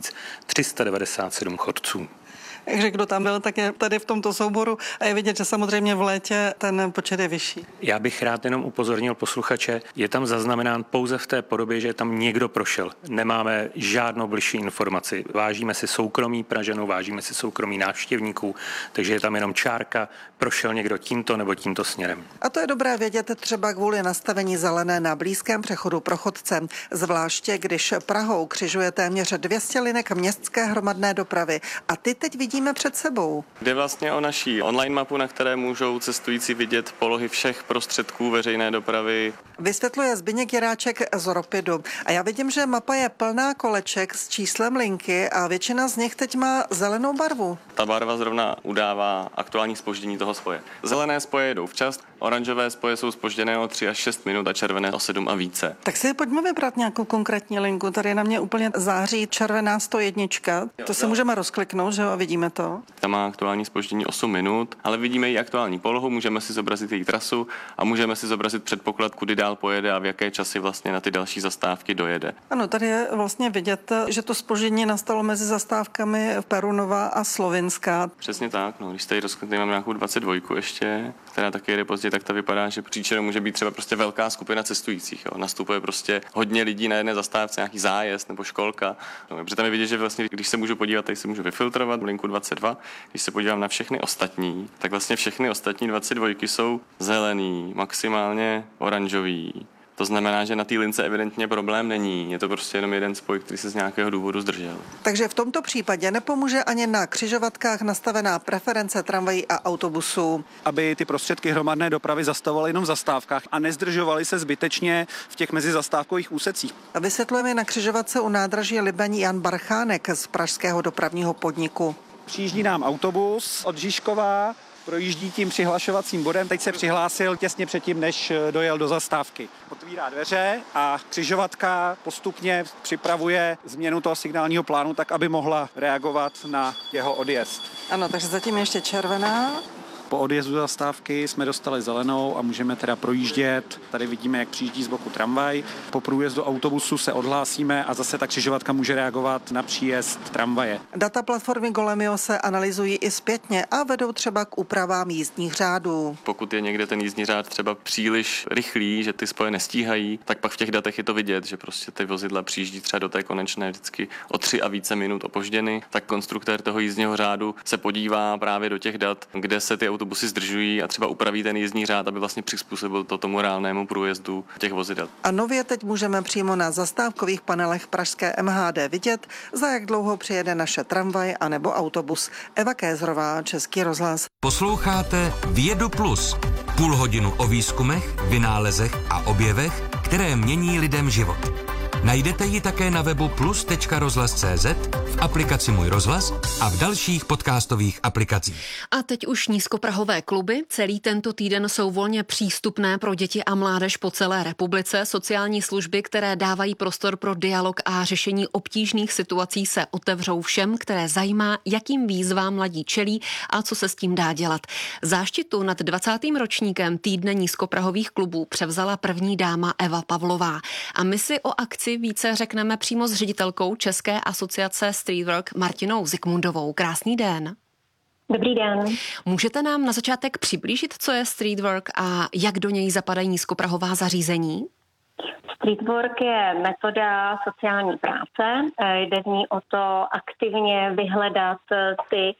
397 chodců. Takže kdo tam byl, tak je tady v tomto souboru a je vidět, že samozřejmě v létě ten počet je vyšší. Já bych rád jenom upozornil posluchače, je tam zaznamenán pouze v té podobě, že tam někdo prošel. Nemáme žádnou bližší informaci. Vážíme si soukromí Pražanů, vážíme si soukromí návštěvníků, takže je tam jenom čárka, prošel někdo tímto nebo tímto směrem. A to je dobré vědět třeba kvůli nastavení zelené na blízkém přechodu pro chodce, zvláště když Prahou křižuje téměř 200 linek městské hromadné dopravy a ty teď vidíme před sebou. Jde vlastně o naší online mapu, na které můžou cestující vidět polohy všech prostředků veřejné dopravy. Vysvětluje Zbyněk Jiráček z Ropidu. A já vidím, že mapa je plná koleček s číslem linky a většina z nich teď má zelenou barvu. Ta barva zrovna udává aktuální zpoždění toho spoje. Zelené spoje jedou včas, oranžové spoje jsou zpožděné o 3 až 6 minut a červené o 7 a více. Tak si pojďme vybrat nějakou konkrétní linku. Tady na mě úplně září červená 101. To si můžeme rozkliknout, že jo, a vidíme to. Ta má aktuální zpoždění 8 minut, ale vidíme i aktuální polohu, můžeme si zobrazit její trasu a můžeme si zobrazit předpoklad, kudy dál pojede a v jaké časy vlastně na ty další zastávky dojede. Ano, tady je vlastně vidět, že to zpoždění nastalo mezi zastávkami Perunova a Slovinská. Přesně tak, no, když tady rozklikneme, mám nějakou 22 ještě, která taky jede pozdě, tak ta vypadá, že příčinou může být třeba prostě velká skupina cestujících. Jo. Nastupuje prostě hodně lidí na jedné zastávce, nějaký zájezd nebo školka. No, protože tam je vidět, že vlastně, když se můžu podívat, tady si můžu vyfiltrovat linku 22. Když se podívám na všechny ostatní, tak vlastně všechny ostatní 22 jsou zelený, maximálně oranžový. To znamená, že na té lince evidentně problém není. Je to prostě jenom jeden spoj, který se z nějakého důvodu zdržel. Takže v tomto případě nepomůže ani na křižovatkách nastavená preference tramvají a autobusů. Aby ty prostředky hromadné dopravy zastavovaly jenom v zastávkách a nezdržovaly se zbytečně v těch mezizastávkových úsecích. A vysvětlujeme na křižovatce u nádraží Libeň Jan Barchánek z pražského dopravního podniku. Přijíždí nám autobus od Žižkova, projíždí tím přihlašovacím bodem. Teď se přihlásil těsně předtím, než dojel do zastávky. Otvírá dveře a křižovatka postupně připravuje změnu toho signálního plánu tak, aby mohla reagovat na jeho odjezd. Ano, takže zatím ještě červená. Po odjezdu zastávky jsme dostali zelenou a můžeme teda projíždět. Tady vidíme, jak přijíždí z boku tramvaj. Po průjezdu autobusu se odhlásíme a zase ta křižovatka může reagovat na příjezd tramvaje. Data platformy Golemio se analyzují i zpětně a vedou třeba k úpravám jízdních řádů. Pokud je někde ten jízdní řád třeba příliš rychlý, že ty spoje nestíhají, tak pak v těch datech je to vidět, že prostě ty vozidla přijíždí třeba do té konečné vždycky o 3 a více minut opožděny, tak konstruktér toho jízdního řádu se podívá právě do těch dat, kde se ty autobusy zdržují a třeba upraví ten jízdní řád, aby vlastně přizpůsobil to tomu reálnému průjezdu těch vozidel. A nově teď můžeme přímo na zastávkových panelech pražské MHD vidět, za jak dlouho přijede naše tramvaj anebo autobus. Eva Kézrová, Český rozhlas. Posloucháte Vědu Plus. Půl hodinu o výzkumech, vynálezech a objevech, které mění lidem život. Najdete ji také na webu plus.rozhlas.cz, v aplikaci Můj rozhlas a v dalších podcastových aplikacích. A teď už nízkoprahové kluby. Celý tento týden jsou volně přístupné pro děti a mládež po celé republice. Sociální služby, které dávají prostor pro dialog a řešení obtížných situací, se otevřou všem, které zajímá, jakým výzvám mladí čelí a co se s tím dá dělat. Záštitu nad 20. ročníkem týdne nízkoprahových klubů převzala první dáma Eva Pavlová. A my si o akci více řekneme přímo s ředitelkou České asociace Streetwork Martinou Zikmundovou. Krásný den. Dobrý den. Můžete nám na začátek přiblížit, co je Streetwork a jak do něj zapadají nízkoprahová zařízení? Streetwork je metoda sociální práce. Jde v ní o to aktivně vyhledat ty,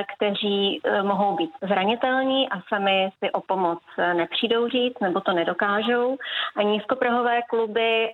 kteří mohou být zranitelní a sami si o pomoc nepřijdou říct nebo to nedokážou. A nízkoprahové kluby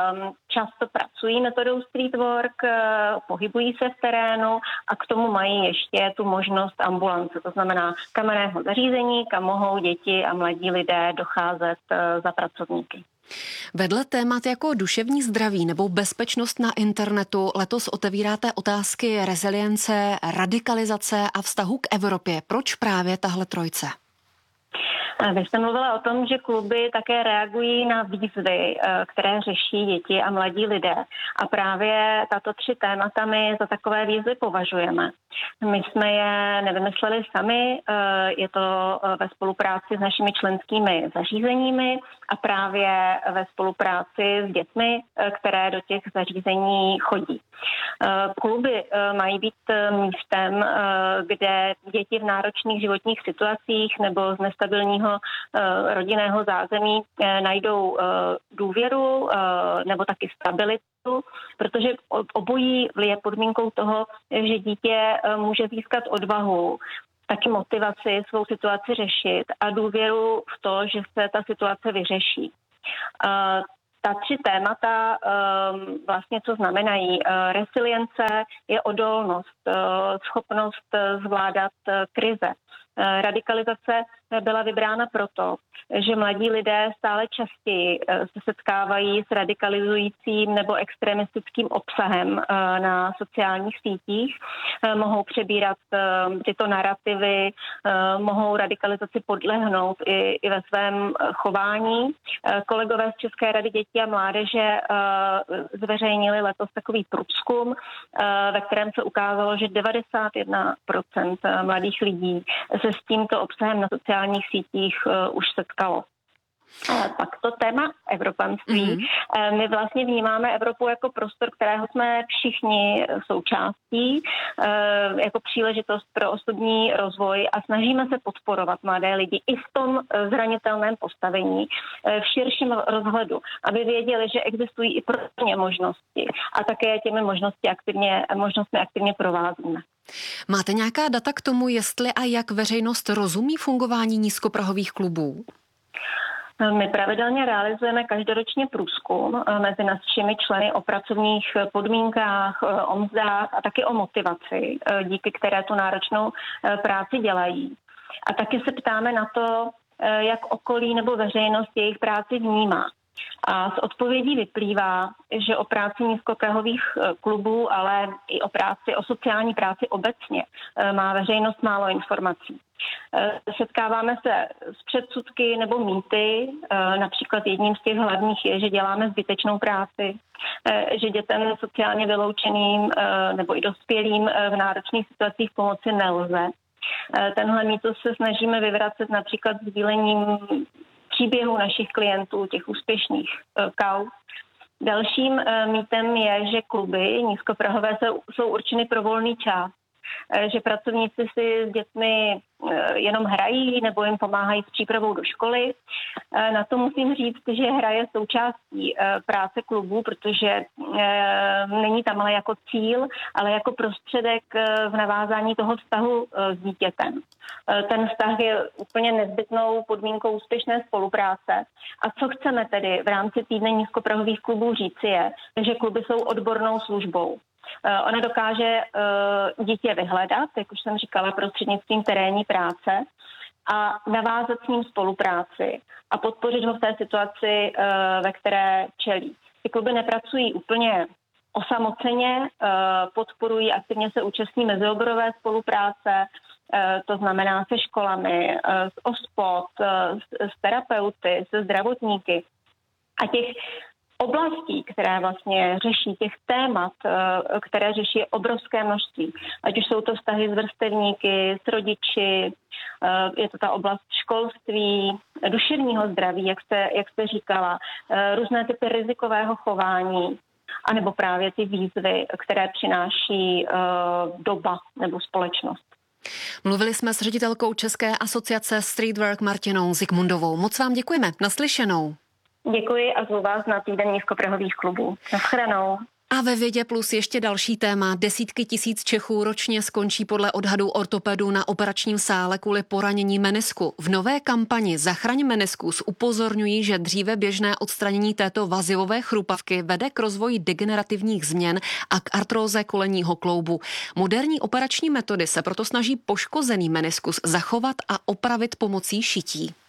často pracují metodou Streetwork, pohybují se v terénu a k tomu mají ještě tu možnost ambulance, to znamená kamenného zařízení, kam mohou děti a mladí lidé docházet za pracovníky. Vedle témat jako duševní zdraví nebo bezpečnost na internetu letos otevíráte otázky rezilience, radikalizace a vztahu k Evropě. Proč právě tahle trojce? Vy jste mluvila o tom, že kluby také reagují na výzvy, které řeší děti a mladí lidé. A právě tato 3 témata my za takové výzvy považujeme. My jsme je nevymysleli sami, je to ve spolupráci s našimi členskými zařízeními a právě ve spolupráci s dětmi, které do těch zařízení chodí. Kluby mají být místem, kde děti v náročných životních situacích nebo z nestabilního rodinného zázemí najdou důvěru nebo taky stabilitu, protože obojí je podmínkou toho, že dítě může získat odvahu, taky motivaci svou situaci řešit a důvěru v to, že se ta situace vyřeší. Ta 3 témata vlastně co znamenají? Resilience je odolnost, schopnost zvládat krize. Radikalizace byla vybrána proto, že mladí lidé stále častěji se setkávají s radikalizujícím nebo extremistickým obsahem na sociálních sítích, mohou přebírat tyto narrativy, mohou radikalizaci podlehnout i ve svém chování. Kolegové z České rady dětí a mládeže zveřejnili letos takový průzkum, ve kterém se ukázalo, že 91% mladých lidí se s tímto obsahem na sociálních sítích už setkalo. Pak to téma evropanství. My vlastně vnímáme Evropu jako prostor, kterého jsme všichni součástí, jako příležitost pro osobní rozvoj a snažíme se podporovat mladé lidi i v tom zranitelném postavení, v širším rozhledu, aby věděli, že existují i pro ně možnosti a také těmi možnostmi aktivně provázíme. Máte nějaká data k tomu, jestli a jak veřejnost rozumí fungování nízkoprahových klubů? My pravidelně realizujeme každoročně průzkum mezi našimi členy o pracovních podmínkách, o mzdách a taky o motivaci, díky které tu náročnou práci dělají. A taky se ptáme na to, jak okolí nebo veřejnost jejich práci vnímá. A z odpovědí vyplývá, že o práci nízkoprahových klubů, ale i o sociální práci obecně má veřejnost málo informací. Setkáváme se s předsudky nebo mýty, například jedním z těch hlavních je, že děláme zbytečnou práci, že dětem sociálně vyloučeným nebo i dospělým v náročných situacích pomoci nelze. Tenhle mýtus se snažíme vyvracet například sdílením příběhů našich klientů, těch úspěšných kauz. Dalším mýtem je, že kluby nízkoprahové jsou určeny pro volný čas, že pracovníci si s dětmi jenom hrají nebo jim pomáhají s přípravou do školy. Na to musím říct, že hra je součástí práce klubů, protože není tam ale jako cíl, ale jako prostředek v navázání toho vztahu s dítětem. Ten vztah je úplně nezbytnou podmínkou úspěšné spolupráce. A co chceme tedy v rámci týdne nízkoprahových klubů říci je, že kluby jsou odbornou službou. Ona dokáže dítě vyhledat, jak už jsem říkala, prostřednictvím terénní práce a navázat s ním spolupráci a podpořit ho v té situaci, ve které čelí. Ty kluby nepracují úplně osamoceně, podporují, aktivně se účastní mezioborové spolupráce, to znamená se školami, s OSPOD, s terapeuty, se zdravotníky. A těch oblastí, které vlastně řeší, těch témat, které řeší obrovské množství. Ať už jsou to vztahy s vrstevníky, s rodiči, je to ta oblast školství, duševního zdraví, jak jste říkala, různé typy rizikového chování, anebo právě ty výzvy, které přináší doba nebo společnost. Mluvili jsme s ředitelkou České asociace Streetwork Martinou Zikmundovou. Moc vám děkujeme. Naslyšenou. Děkuji a zvu vás na týden nízkoprahových klubů. Naschledanou. A ve Vědě Plus ještě další téma. Desítky tisíc Čechů ročně skončí podle odhadů ortopedů na operačním sále kvůli poranění menisku. V nové kampani Zachraň meniskus upozorňují, že dříve běžné odstranění této vazivové chrupavky vede k rozvoji degenerativních změn a k artróze kolenního kloubu. Moderní operační metody se proto snaží poškozený meniskus zachovat a opravit pomocí šití.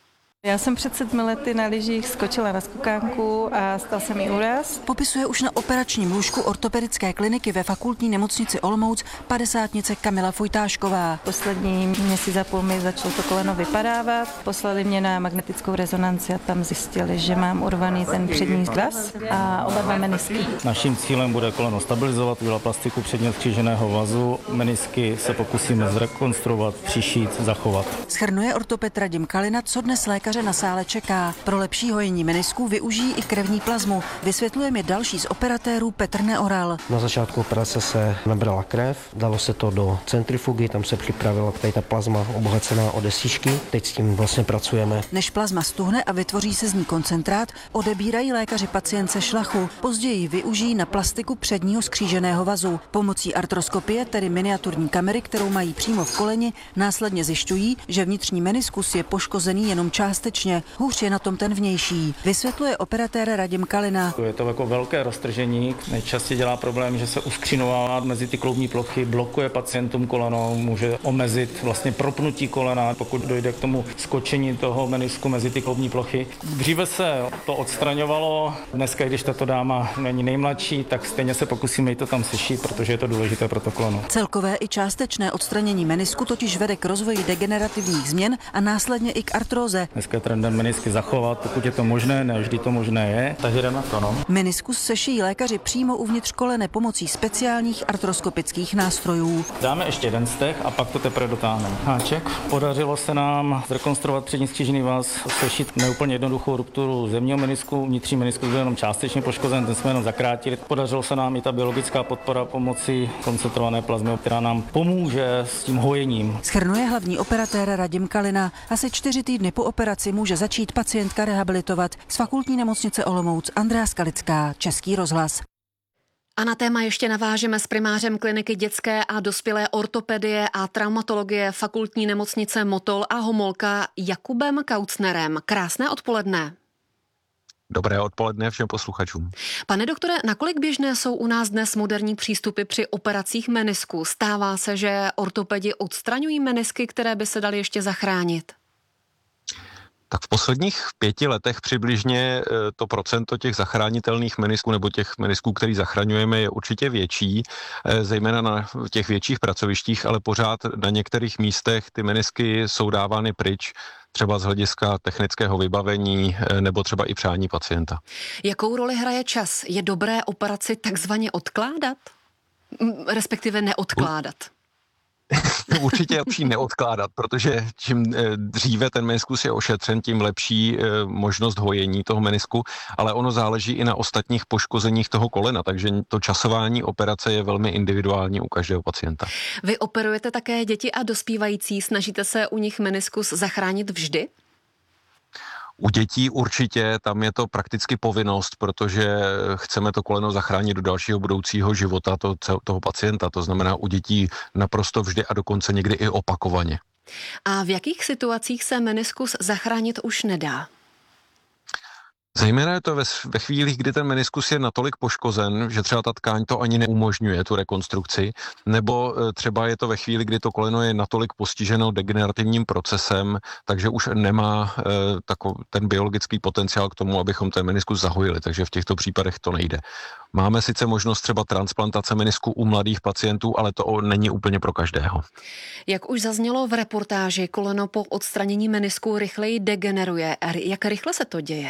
Já jsem před 7 lety na lyžích skočila na skokánku a stal se mi úraz. Popisuje už na operačním lůžku ortopedické kliniky ve fakultní nemocnici Olomouc 50nice Kamila Fojtášková. Poslední měsíc a půl mi začalo to koleno vypadávat. Poslali mě na magnetickou rezonanci a tam zjistili, že mám urvaný ten přední vaz a oba dva menisky. Naším cílem bude koleno stabilizovat, udělat plastiku předního skříženého vazu. Menisky se pokusíme zrekonstruovat, přišít, zachovat. Shrnuje ortoped Radim Kalina, co dnes lékaře na sále čeká. Pro lepší hojení menisků využijí i krevní plazmu. Vysvětluje mi další z operatérů Petr Neoral. Na začátku operace se nabrala krev, dalo se to do centrifugy, tam se připravila tady ta plazma obohacená o desíčky. Teď s tím vlastně pracujeme. Než plazma stuhne a vytvoří se z ní koncentrát, odebírají lékaři pacientce šlachu. Později využijí na plastiku předního skříženého vazu. Pomocí artroskopie, tedy miniaturní kamery, kterou mají přímo v koleni, následně zjišťují, že vnitřní meniskus je poškozený jenom částečně. Hůř je na tom ten vnější. Vysvětluje operatér Radim Kalina. Je to jako velké roztržení. Nejčastěji dělá problém, že se uskřínovává mezi ty kloubní plochy, blokuje pacientům koleno, může omezit vlastně propnutí kolena, pokud dojde k tomu skočení toho menisku mezi ty kloubní plochy. Dříve se to odstraňovalo, dneska, když tato dáma není nejmladší, tak stejně se pokusíme jí to tam sešít, protože je to důležité pro to koleno. Celkové i částečné odstranění menisku totiž vede k rozvoji degenerativních změn a následně i k artróze. Dneska je trendem menisky zachovat, pokud je to možné, ne vždy to možné je, takže jdeme na to, no. Meniskus sešijí lékaři přímo uvnitř kolene pomocí speciálních artroskopických nástrojů. Dáme ještě jeden stech a pak to teprve dotáhneme. Háček. Podařilo se nám zrekonstruovat přední skřížený vaz, sešít neúplně jednoduchou rupturu zemního menisku, vnitřní meniskus byl jenom částečně poškozen, ten jsme jenom zakrátili. Podařilo se nám i ta biologická podpora pomocí koncentrované plazmy, která nám pomůže s tím hojením. Shrnuje hlavní operatér Radim Kalina. Asi 4 týdny po operaci může začít pacientka rehabilitovat. Z fakultní nemocnice Olomouc Andrea Skalická, Český rozhlas. A na téma ještě navážeme s primářem kliniky dětské a dospělé ortopedie a traumatologie fakultní nemocnice Motol a Homolka Jakubem Kaucnerem. Krásné odpoledne. Dobré odpoledne všem posluchačům. Pane doktore, nakolik běžné jsou u nás dnes moderní přístupy při operacích menisku? Stává se, že ortopedi odstraňují menisky, které by se daly ještě zachránit? Tak v posledních 5 letech přibližně to procento těch zachránitelných menisků nebo těch menisků, který zachraňujeme, je určitě větší, zejména na těch větších pracovištích, ale pořád na některých místech ty menisky jsou dávány pryč, třeba z hlediska technického vybavení nebo třeba i přání pacienta. Jakou roli hraje čas? Je dobré operaci takzvaně odkládat? Respektive neodkládat? Určitě je lepší neodkládat, protože čím dříve ten meniskus je ošetřen, tím lepší možnost hojení toho menisku, ale ono záleží i na ostatních poškozeních toho kolena, takže to časování operace je velmi individuální u každého pacienta. Vy operujete také děti a dospívající, snažíte se u nich meniskus zachránit vždy? U dětí určitě, tam je to prakticky povinnost, protože chceme to koleno zachránit do dalšího budoucího života toho pacienta. To znamená u dětí naprosto vždy a dokonce někdy i opakovaně. A v jakých situacích se meniskus zachránit už nedá? Zejména je to ve chvílích, kdy ten meniskus je natolik poškozen, že třeba ta tkáň to ani neumožňuje, tu rekonstrukci, nebo třeba je to ve chvíli, kdy to koleno je natolik postiženo degenerativním procesem, takže už nemá ten biologický potenciál k tomu, abychom ten meniskus zahojili, takže v těchto případech to nejde. Máme sice možnost třeba transplantace menisku u mladých pacientů, ale to není úplně pro každého. Jak už zaznělo v reportáži, koleno po odstranění menisku rychleji degeneruje. Jak rychle se to děje?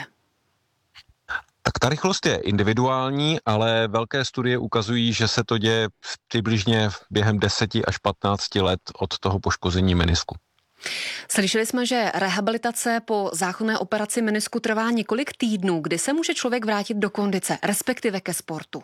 Tak ta rychlost je individuální, ale velké studie ukazují, že se to děje přibližně během 10 až 15 let od toho poškození menisku. Slyšeli jsme, že rehabilitace po záchranné operaci menisku trvá několik týdnů. Kdy se může člověk vrátit do kondice, respektive ke sportu?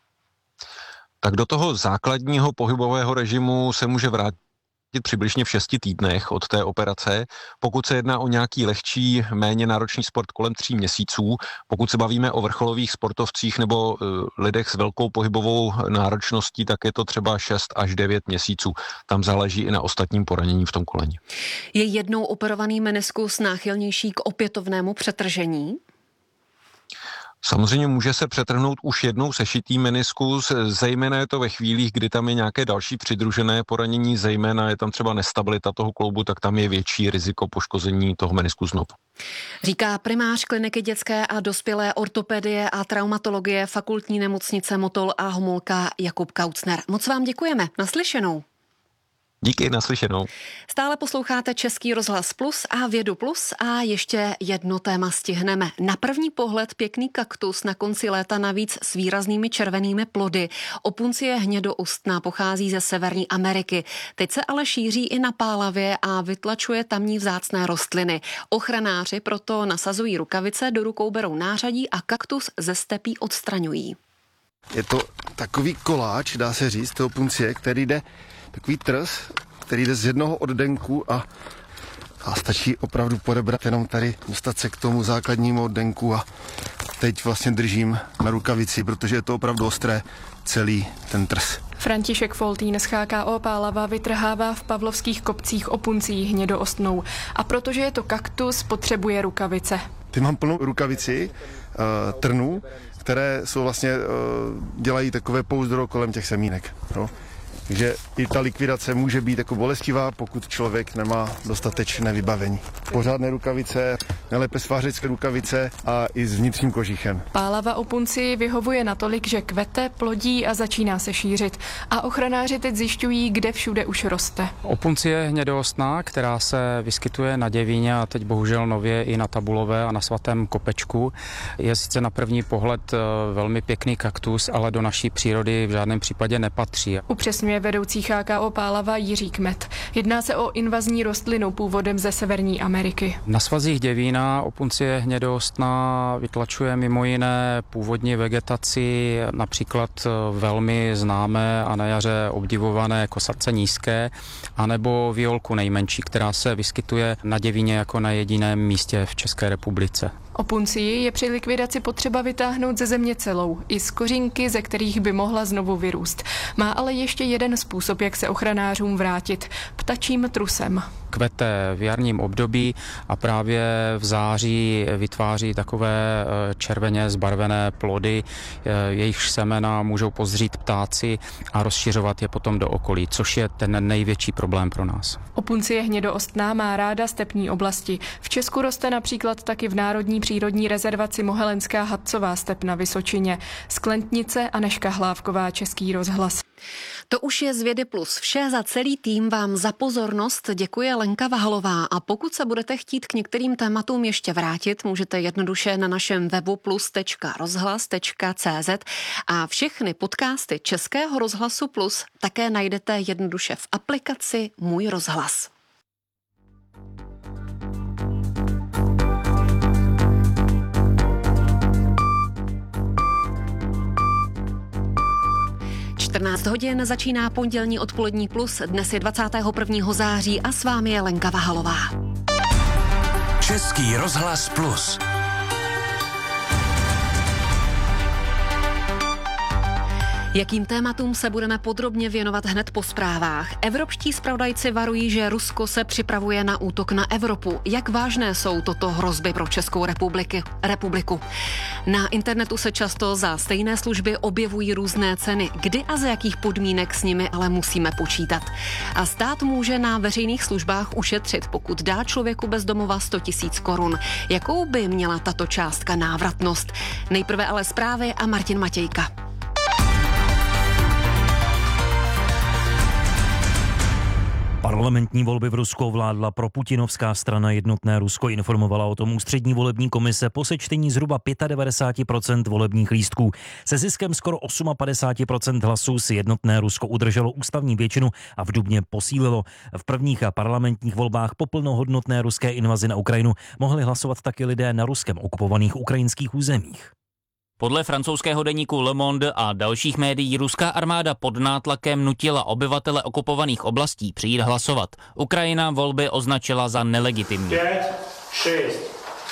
Tak do toho základního pohybového režimu se může vrátit přibližně v 6 týdnech od té operace. Pokud se jedná o nějaký lehčí, méně náročný sport kolem 3 měsíců, pokud se bavíme o vrcholových sportovcích nebo lidech s velkou pohybovou náročností, tak je to třeba 6 až 9 měsíců. Tam záleží i na ostatním poranění v tom koleni. Je jednou operovaný meniskus náchylnější k opětovnému přetržení? Samozřejmě může se přetrhnout už jednou sešitý meniskus, zejména je to ve chvílích, kdy tam je nějaké další přidružené poranění, zejména je tam třeba nestabilita toho kloubu, tak tam je větší riziko poškození toho menisku znovu. Říká primář kliniky dětské a dospělé ortopedie a traumatologie Fakultní nemocnice Motol a Homolka Jakub Kaucner. Moc vám děkujeme. Naslyšenou. Díky, naslyšenou. Stále posloucháte Český rozhlas Plus a Vědu Plus a ještě jedno téma stihneme. Na první pohled pěkný kaktus na konci léta navíc s výraznými červenými plody. Opuncie hnědoustná pochází ze Severní Ameriky. Teď se ale šíří i na Pálavě a vytlačuje tamní vzácné rostliny. Ochranáři proto nasazují rukavice, do rukou berou nářadí a kaktus ze stepí odstraňují. Je to takový koláč, dá se říct, toho opuncie, který jde takový trs, který jde z jednoho oddenku a stačí opravdu podebrat jenom tady, dostat se k tomu základnímu oddenku a teď vlastně držím na rukavici, protože je to opravdu ostré, celý ten trs. František Foltín z HKO Pálava vytrhává v Pavlovských kopcích opuncí hnědoostnou a protože je to kaktus, potřebuje rukavice. Ty mám plnou rukavici trnů, které jsou vlastně, dělají takové pouzdro kolem těch semínek. No. Takže i ta likvidace může být jako bolestivá, pokud člověk nemá dostatečné vybavení. Pořádné rukavice, nejlépe svářecké rukavice a i s vnitřním kožichem. Pálava opunci vyhovuje natolik, že kvete, plodí a začíná se šířit. A ochranáři teď zjišťují, kde všude už roste. Opuncie hnědoostná, která se vyskytuje na Děvíně a teď bohužel nově i na Tabulové a na Svatém Kopečku, je sice na první pohled velmi pěkný kaktus, ale do naší přírody v žádném případě nepatří. Upřesňuje vedoucí HKO Pálava Jiří Kmet. Jedná se o invazní rostlinu původem ze Severní Ameriky. Na svazích Děvína opuncie hnědoostná vytlačuje mimo jiné původní vegetaci, například velmi známé a na jaře obdivované kosace nízké, anebo violku nejmenší, která se vyskytuje na Děvíně jako na jediném místě v České republice. Opuncii je při likvidaci potřeba vytáhnout ze země celou, i z kořínky, ze kterých by mohla znovu vyrůst. Má ale ještě jeden způsob, jak se ochranářům vrátit. Ptačím trusem. Kvete v jarním období a právě v září vytváří takové červeně zbarvené plody, jejich semena můžou pozřít ptáci a rozšiřovat je potom do okolí, což je ten největší problém pro nás. Opuncie hnědoostná má ráda stepní oblasti. V Česku roste například taky v Národní přírodní rezervaci Mohelenská Hadcová step na Vysočině. Sklentnice Anežka Hlávková, Český rozhlas. To už je z Vědy Plus. Vše za celý tým vám za pozornost děkuje Lenka Vahalová a pokud se budete chtít k některým tématům ještě vrátit, můžete jednoduše na našem webu plus.rozhlas.cz a všechny podcasty Českého rozhlasu Plus také najdete jednoduše v aplikaci Můj rozhlas. V 14 hodin začíná pondělní odpolední Plus. Dnes je 21. září a s vámi je Lenka Vahalová. Český rozhlas Plus. Jakým tématům se budeme podrobně věnovat hned po zprávách? Evropští zpravodajci varují, že Rusko se připravuje na útok na Evropu. Jak vážné jsou toto hrozby pro Českou republiku? Na internetu se často za stejné služby objevují různé ceny. Kdy a za jakých podmínek s nimi ale musíme počítat? A stát může na veřejných službách ušetřit, pokud dá člověku bez domova 100 000 korun. Jakou by měla tato částka návratnost? Nejprve ale zprávy a Martin Matějka. Parlamentní volby v Rusku ovládla proputinovská strana Jednotné Rusko, informovala o tom ústřední volební komise po sečtení zhruba 95% volebních lístků. Se ziskem skoro 58% hlasů si Jednotné Rusko udrželo ústavní většinu a v dubně posílilo. V prvních parlamentních volbách po plnohodnotné ruské invazi na Ukrajinu mohli hlasovat taky lidé na Ruskem okupovaných ukrajinských územích. Podle francouzského deníku Le Monde a dalších médií ruská armáda pod nátlakem nutila obyvatele okupovaných oblastí přijít hlasovat. Ukrajina volby označila za nelegitimní. 5, 6,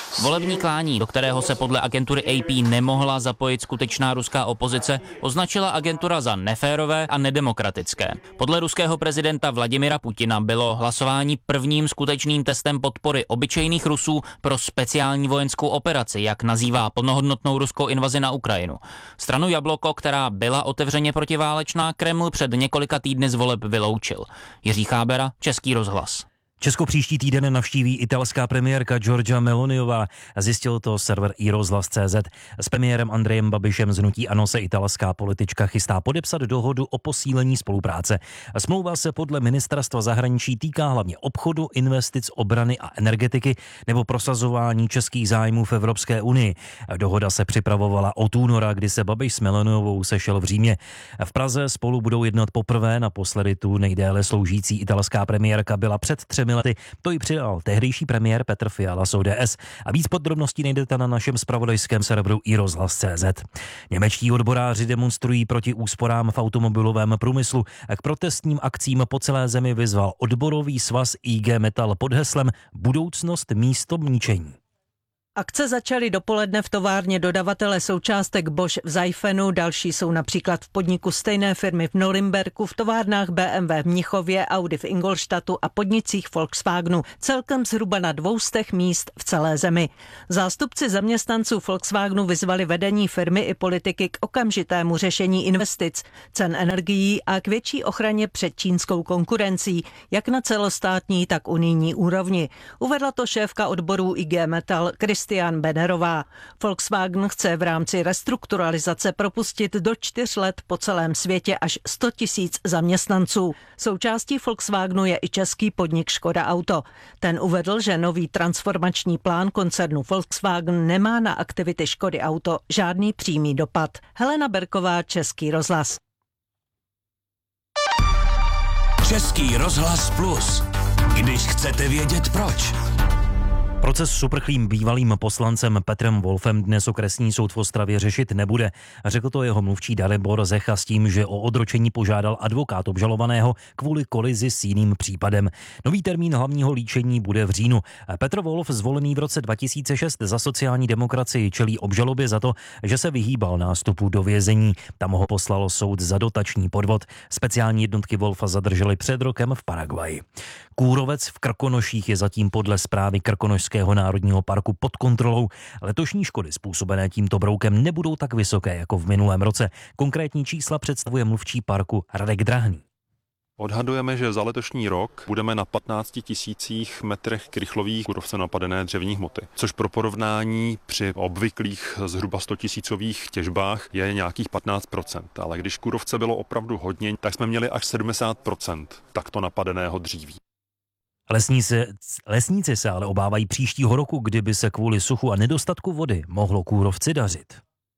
Volební klání, do kterého se podle agentury AP nemohla zapojit skutečná ruská opozice, označila agentura za neférové a nedemokratické. Podle ruského prezidenta Vladimira Putina bylo hlasování prvním skutečným testem podpory obyčejných Rusů pro speciální vojenskou operaci, jak nazývá plnohodnotnou ruskou invazi na Ukrajinu. Stranu Jabloko, která byla otevřeně protiválečná, Kreml před několika týdny z voleb vyloučil. Jiří Chábera, Český rozhlas. Česko příští týden navštíví italská premiérka Giorgia Meloniová. Zjistil to server iRozhlas.cz. S premiérem Andrejem Babišem z hnutí ANO se italská politička chystá podepsat dohodu o posílení spolupráce. Smlouva se podle ministerstva zahraničí týká hlavně obchodu, investic, obrany a energetiky nebo prosazování českých zájmů v Evropské unii. Dohoda se připravovala od února, kdy se Babiš s Meloniovou sešel v Římě. V Praze spolu budou jednat poprvé, naposledy tu nejdéle sloužící italská premiérka byla před 3 lety. To ji přidal tehdejší premiér Petr Fiala z ODS. A víc podrobností najdete na našem zpravodajském serveru iRozhlas.cz. Němečtí odboráři demonstrují proti úsporám v automobilovém průmyslu. K protestním akcím po celé zemi vyzval odborový svaz IG Metall pod heslem Budoucnost místo ničení. Akce začaly dopoledne v továrně dodavatele součástek Bosch v Seifenu, další jsou například v podniku stejné firmy v Norimberku, v továrnách BMW v Mnichově, Audi v Ingolstadtu a podnicích Volkswagenu, celkem zhruba na 200 míst v celé zemi. Zástupci zaměstnanců Volkswagenu vyzvali vedení firmy i politiky k okamžitému řešení investic, cen energií a k větší ochraně před čínskou konkurencí, jak na celostátní, tak unijní úrovni. Uvedla to šéfka odborů IG Metall Christian Benerová. Volkswagen chce v rámci restrukturalizace propustit do 4 let po celém světě až 100 000 zaměstnanců. Součástí Volkswagenu je i český podnik Škoda Auto. Ten uvedl, že nový transformační plán koncernu Volkswagen nemá na aktivity Škody Auto žádný přímý dopad. Helena Berková, Český rozhlas. Český rozhlas Plus. Když chcete vědět proč. Proces s uprchlým bývalým poslancem Petrem Wolfem dnes okresní soud v Ostravě řešit nebude. Řekl to jeho mluvčí Dalibor Zecha s tím, že o odročení požádal advokát obžalovaného kvůli kolizi s jiným případem. Nový termín hlavního líčení bude v říjnu. Petr Wolf, zvolený v roce 2006 za sociální demokracii, čelí obžalobě za to, že se vyhýbal nástupu do vězení. Tam ho poslalo soud za dotační podvod. Speciální jednotky Wolfa zadrželi před rokem v Paraguaji. Kůrovec v Krkonoších je zatím podle zprávy Krkonošského národního parku pod kontrolou. Letošní škody způsobené tímto broukem nebudou tak vysoké jako v minulém roce. Konkrétní čísla představuje mluvčí parku Radek Drahný. Odhadujeme, že za letošní rok budeme na 15 000 metrech krychlových kůrovcem napadené dřevní hmoty, což pro porovnání při obvyklých zhruba 100 000 těžbách je nějakých 15%. Ale když kůrovce bylo opravdu hodně, tak jsme měli až 70% takto napadeného dříví. Lesníci se ale obávají příštího roku, kdyby se kvůli suchu a nedostatku vody mohlo kůrovci dařit.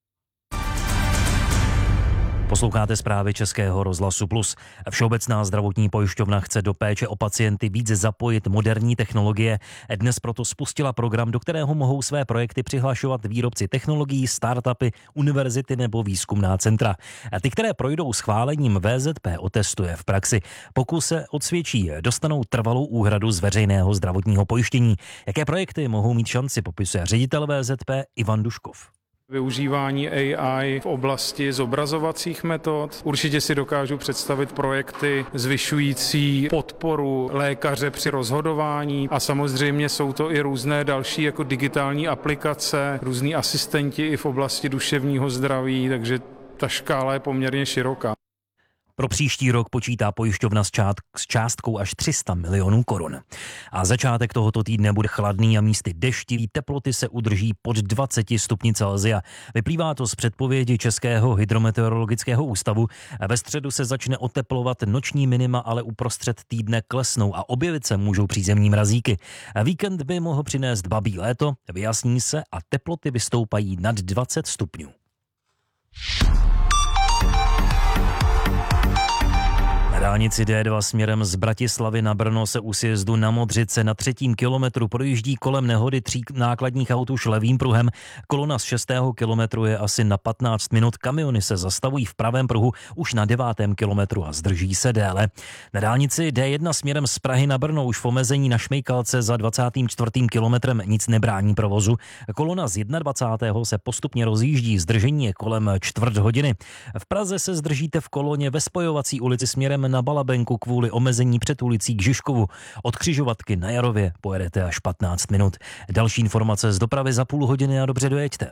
Posloucháte zprávy Českého rozhlasu Plus. Všeobecná zdravotní pojišťovna chce do péče o pacienty více zapojit moderní technologie. Dnes proto spustila program, do kterého mohou své projekty přihlašovat výrobci technologií, startupy, univerzity nebo výzkumná centra. Ty, které projdou schválením VZP, otestuje v praxi. Pokud se odsvědčí, dostanou trvalou úhradu z veřejného zdravotního pojištění. Jaké projekty mohou mít šanci, popisuje ředitel VZP Ivan Duškov. Využívání AI v oblasti zobrazovacích metod. Určitě si dokážu představit projekty zvyšující podporu lékaře při rozhodování a samozřejmě jsou to i různé další jako digitální aplikace, různí asistenti i v oblasti duševního zdraví, takže ta škála je poměrně široká. Pro příští rok počítá pojišťovna s částkou až 300 milionů korun. A začátek tohoto týdne bude chladný a místy deštivý, teploty se udrží pod 20 stupni Celsia. Vyplývá to z předpovědi Českého hydrometeorologického ústavu. Ve středu se začne oteplovat, noční minima ale uprostřed týdne klesnou a objevit se můžou přízemní mrazíky. Víkend by mohl přinést babí léto, vyjasní se a teploty vystoupají nad 20 stupňů. dálnici D2 směrem z Bratislavy na Brno se u sjezdu na Modřice na 3. kilometru projíždí kolem nehody 3 nákladních aut už levým pruhem. Kolona z 6. kilometru je asi na 15 minut. Kamiony se zastavují v pravém pruhu už na 9. kilometru a zdrží se déle. Na dálnici D1 směrem z Prahy na Brno už v omezení na Šmejkalce za 24. kilometrem nic nebrání provozu. Kolona z 21. se postupně rozjíždí, zdržení je kolem čtvrt hodiny. V Praze se zdržíte v koloně ve spojovací ulici směrem na Balabenku kvůli omezení před ulicí k Žižkovu. Od křižovatky na Jarově pojedete až 15 minut. Další informace z dopravy za půl hodiny a dobře dojeďte.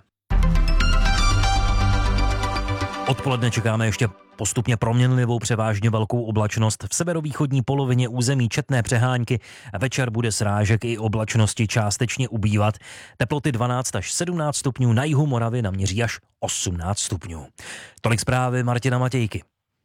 Odpoledne čekáme ještě postupně proměnlivou převážně velkou oblačnost. V severovýchodní polovině území četné přehánky. Večer bude srážek i oblačnosti částečně ubývat. Teploty 12 až 17 stupňů, na jihu Moravy naměří až 18 stupňů. Tolik zprávy Martina Matějky.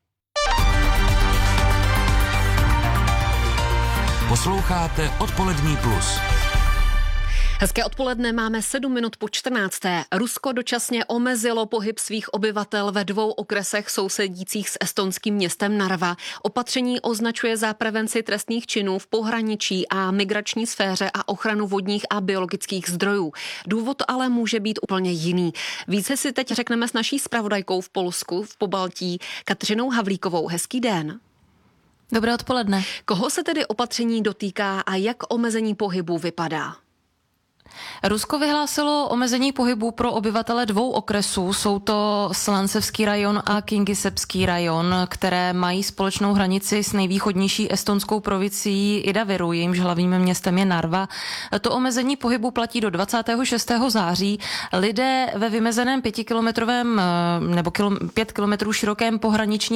Posloucháte Odpolední plus. Hezké odpoledne, máme 7 minut po 14. Rusko dočasně omezilo pohyb svých obyvatel ve 2 okresech sousedících s estonským městem Narva. Opatření označuje za prevenci trestných činů v pohraničí a migrační sféře a ochranu vodních a biologických zdrojů. Důvod ale může být úplně jiný. Více si teď řekneme s naší zpravodajkou v Polsku, v Pobaltí, Kateřinou Havlíkovou. Hezký den. Dobré odpoledne. Koho se tedy opatření dotýká a jak omezení pohybu vypadá? Rusko vyhlásilo omezení pohybu pro obyvatele 2 okresů. Jsou to Slancevský rajon a Kingisepský rajon, které mají společnou hranici s nejvýchodnější estonskou provincií Idaviru, jejímž hlavním městem je Narva. To omezení pohybu platí do 26. září. Lidé ve vymezeném 5 kilometrů širokém pohraničním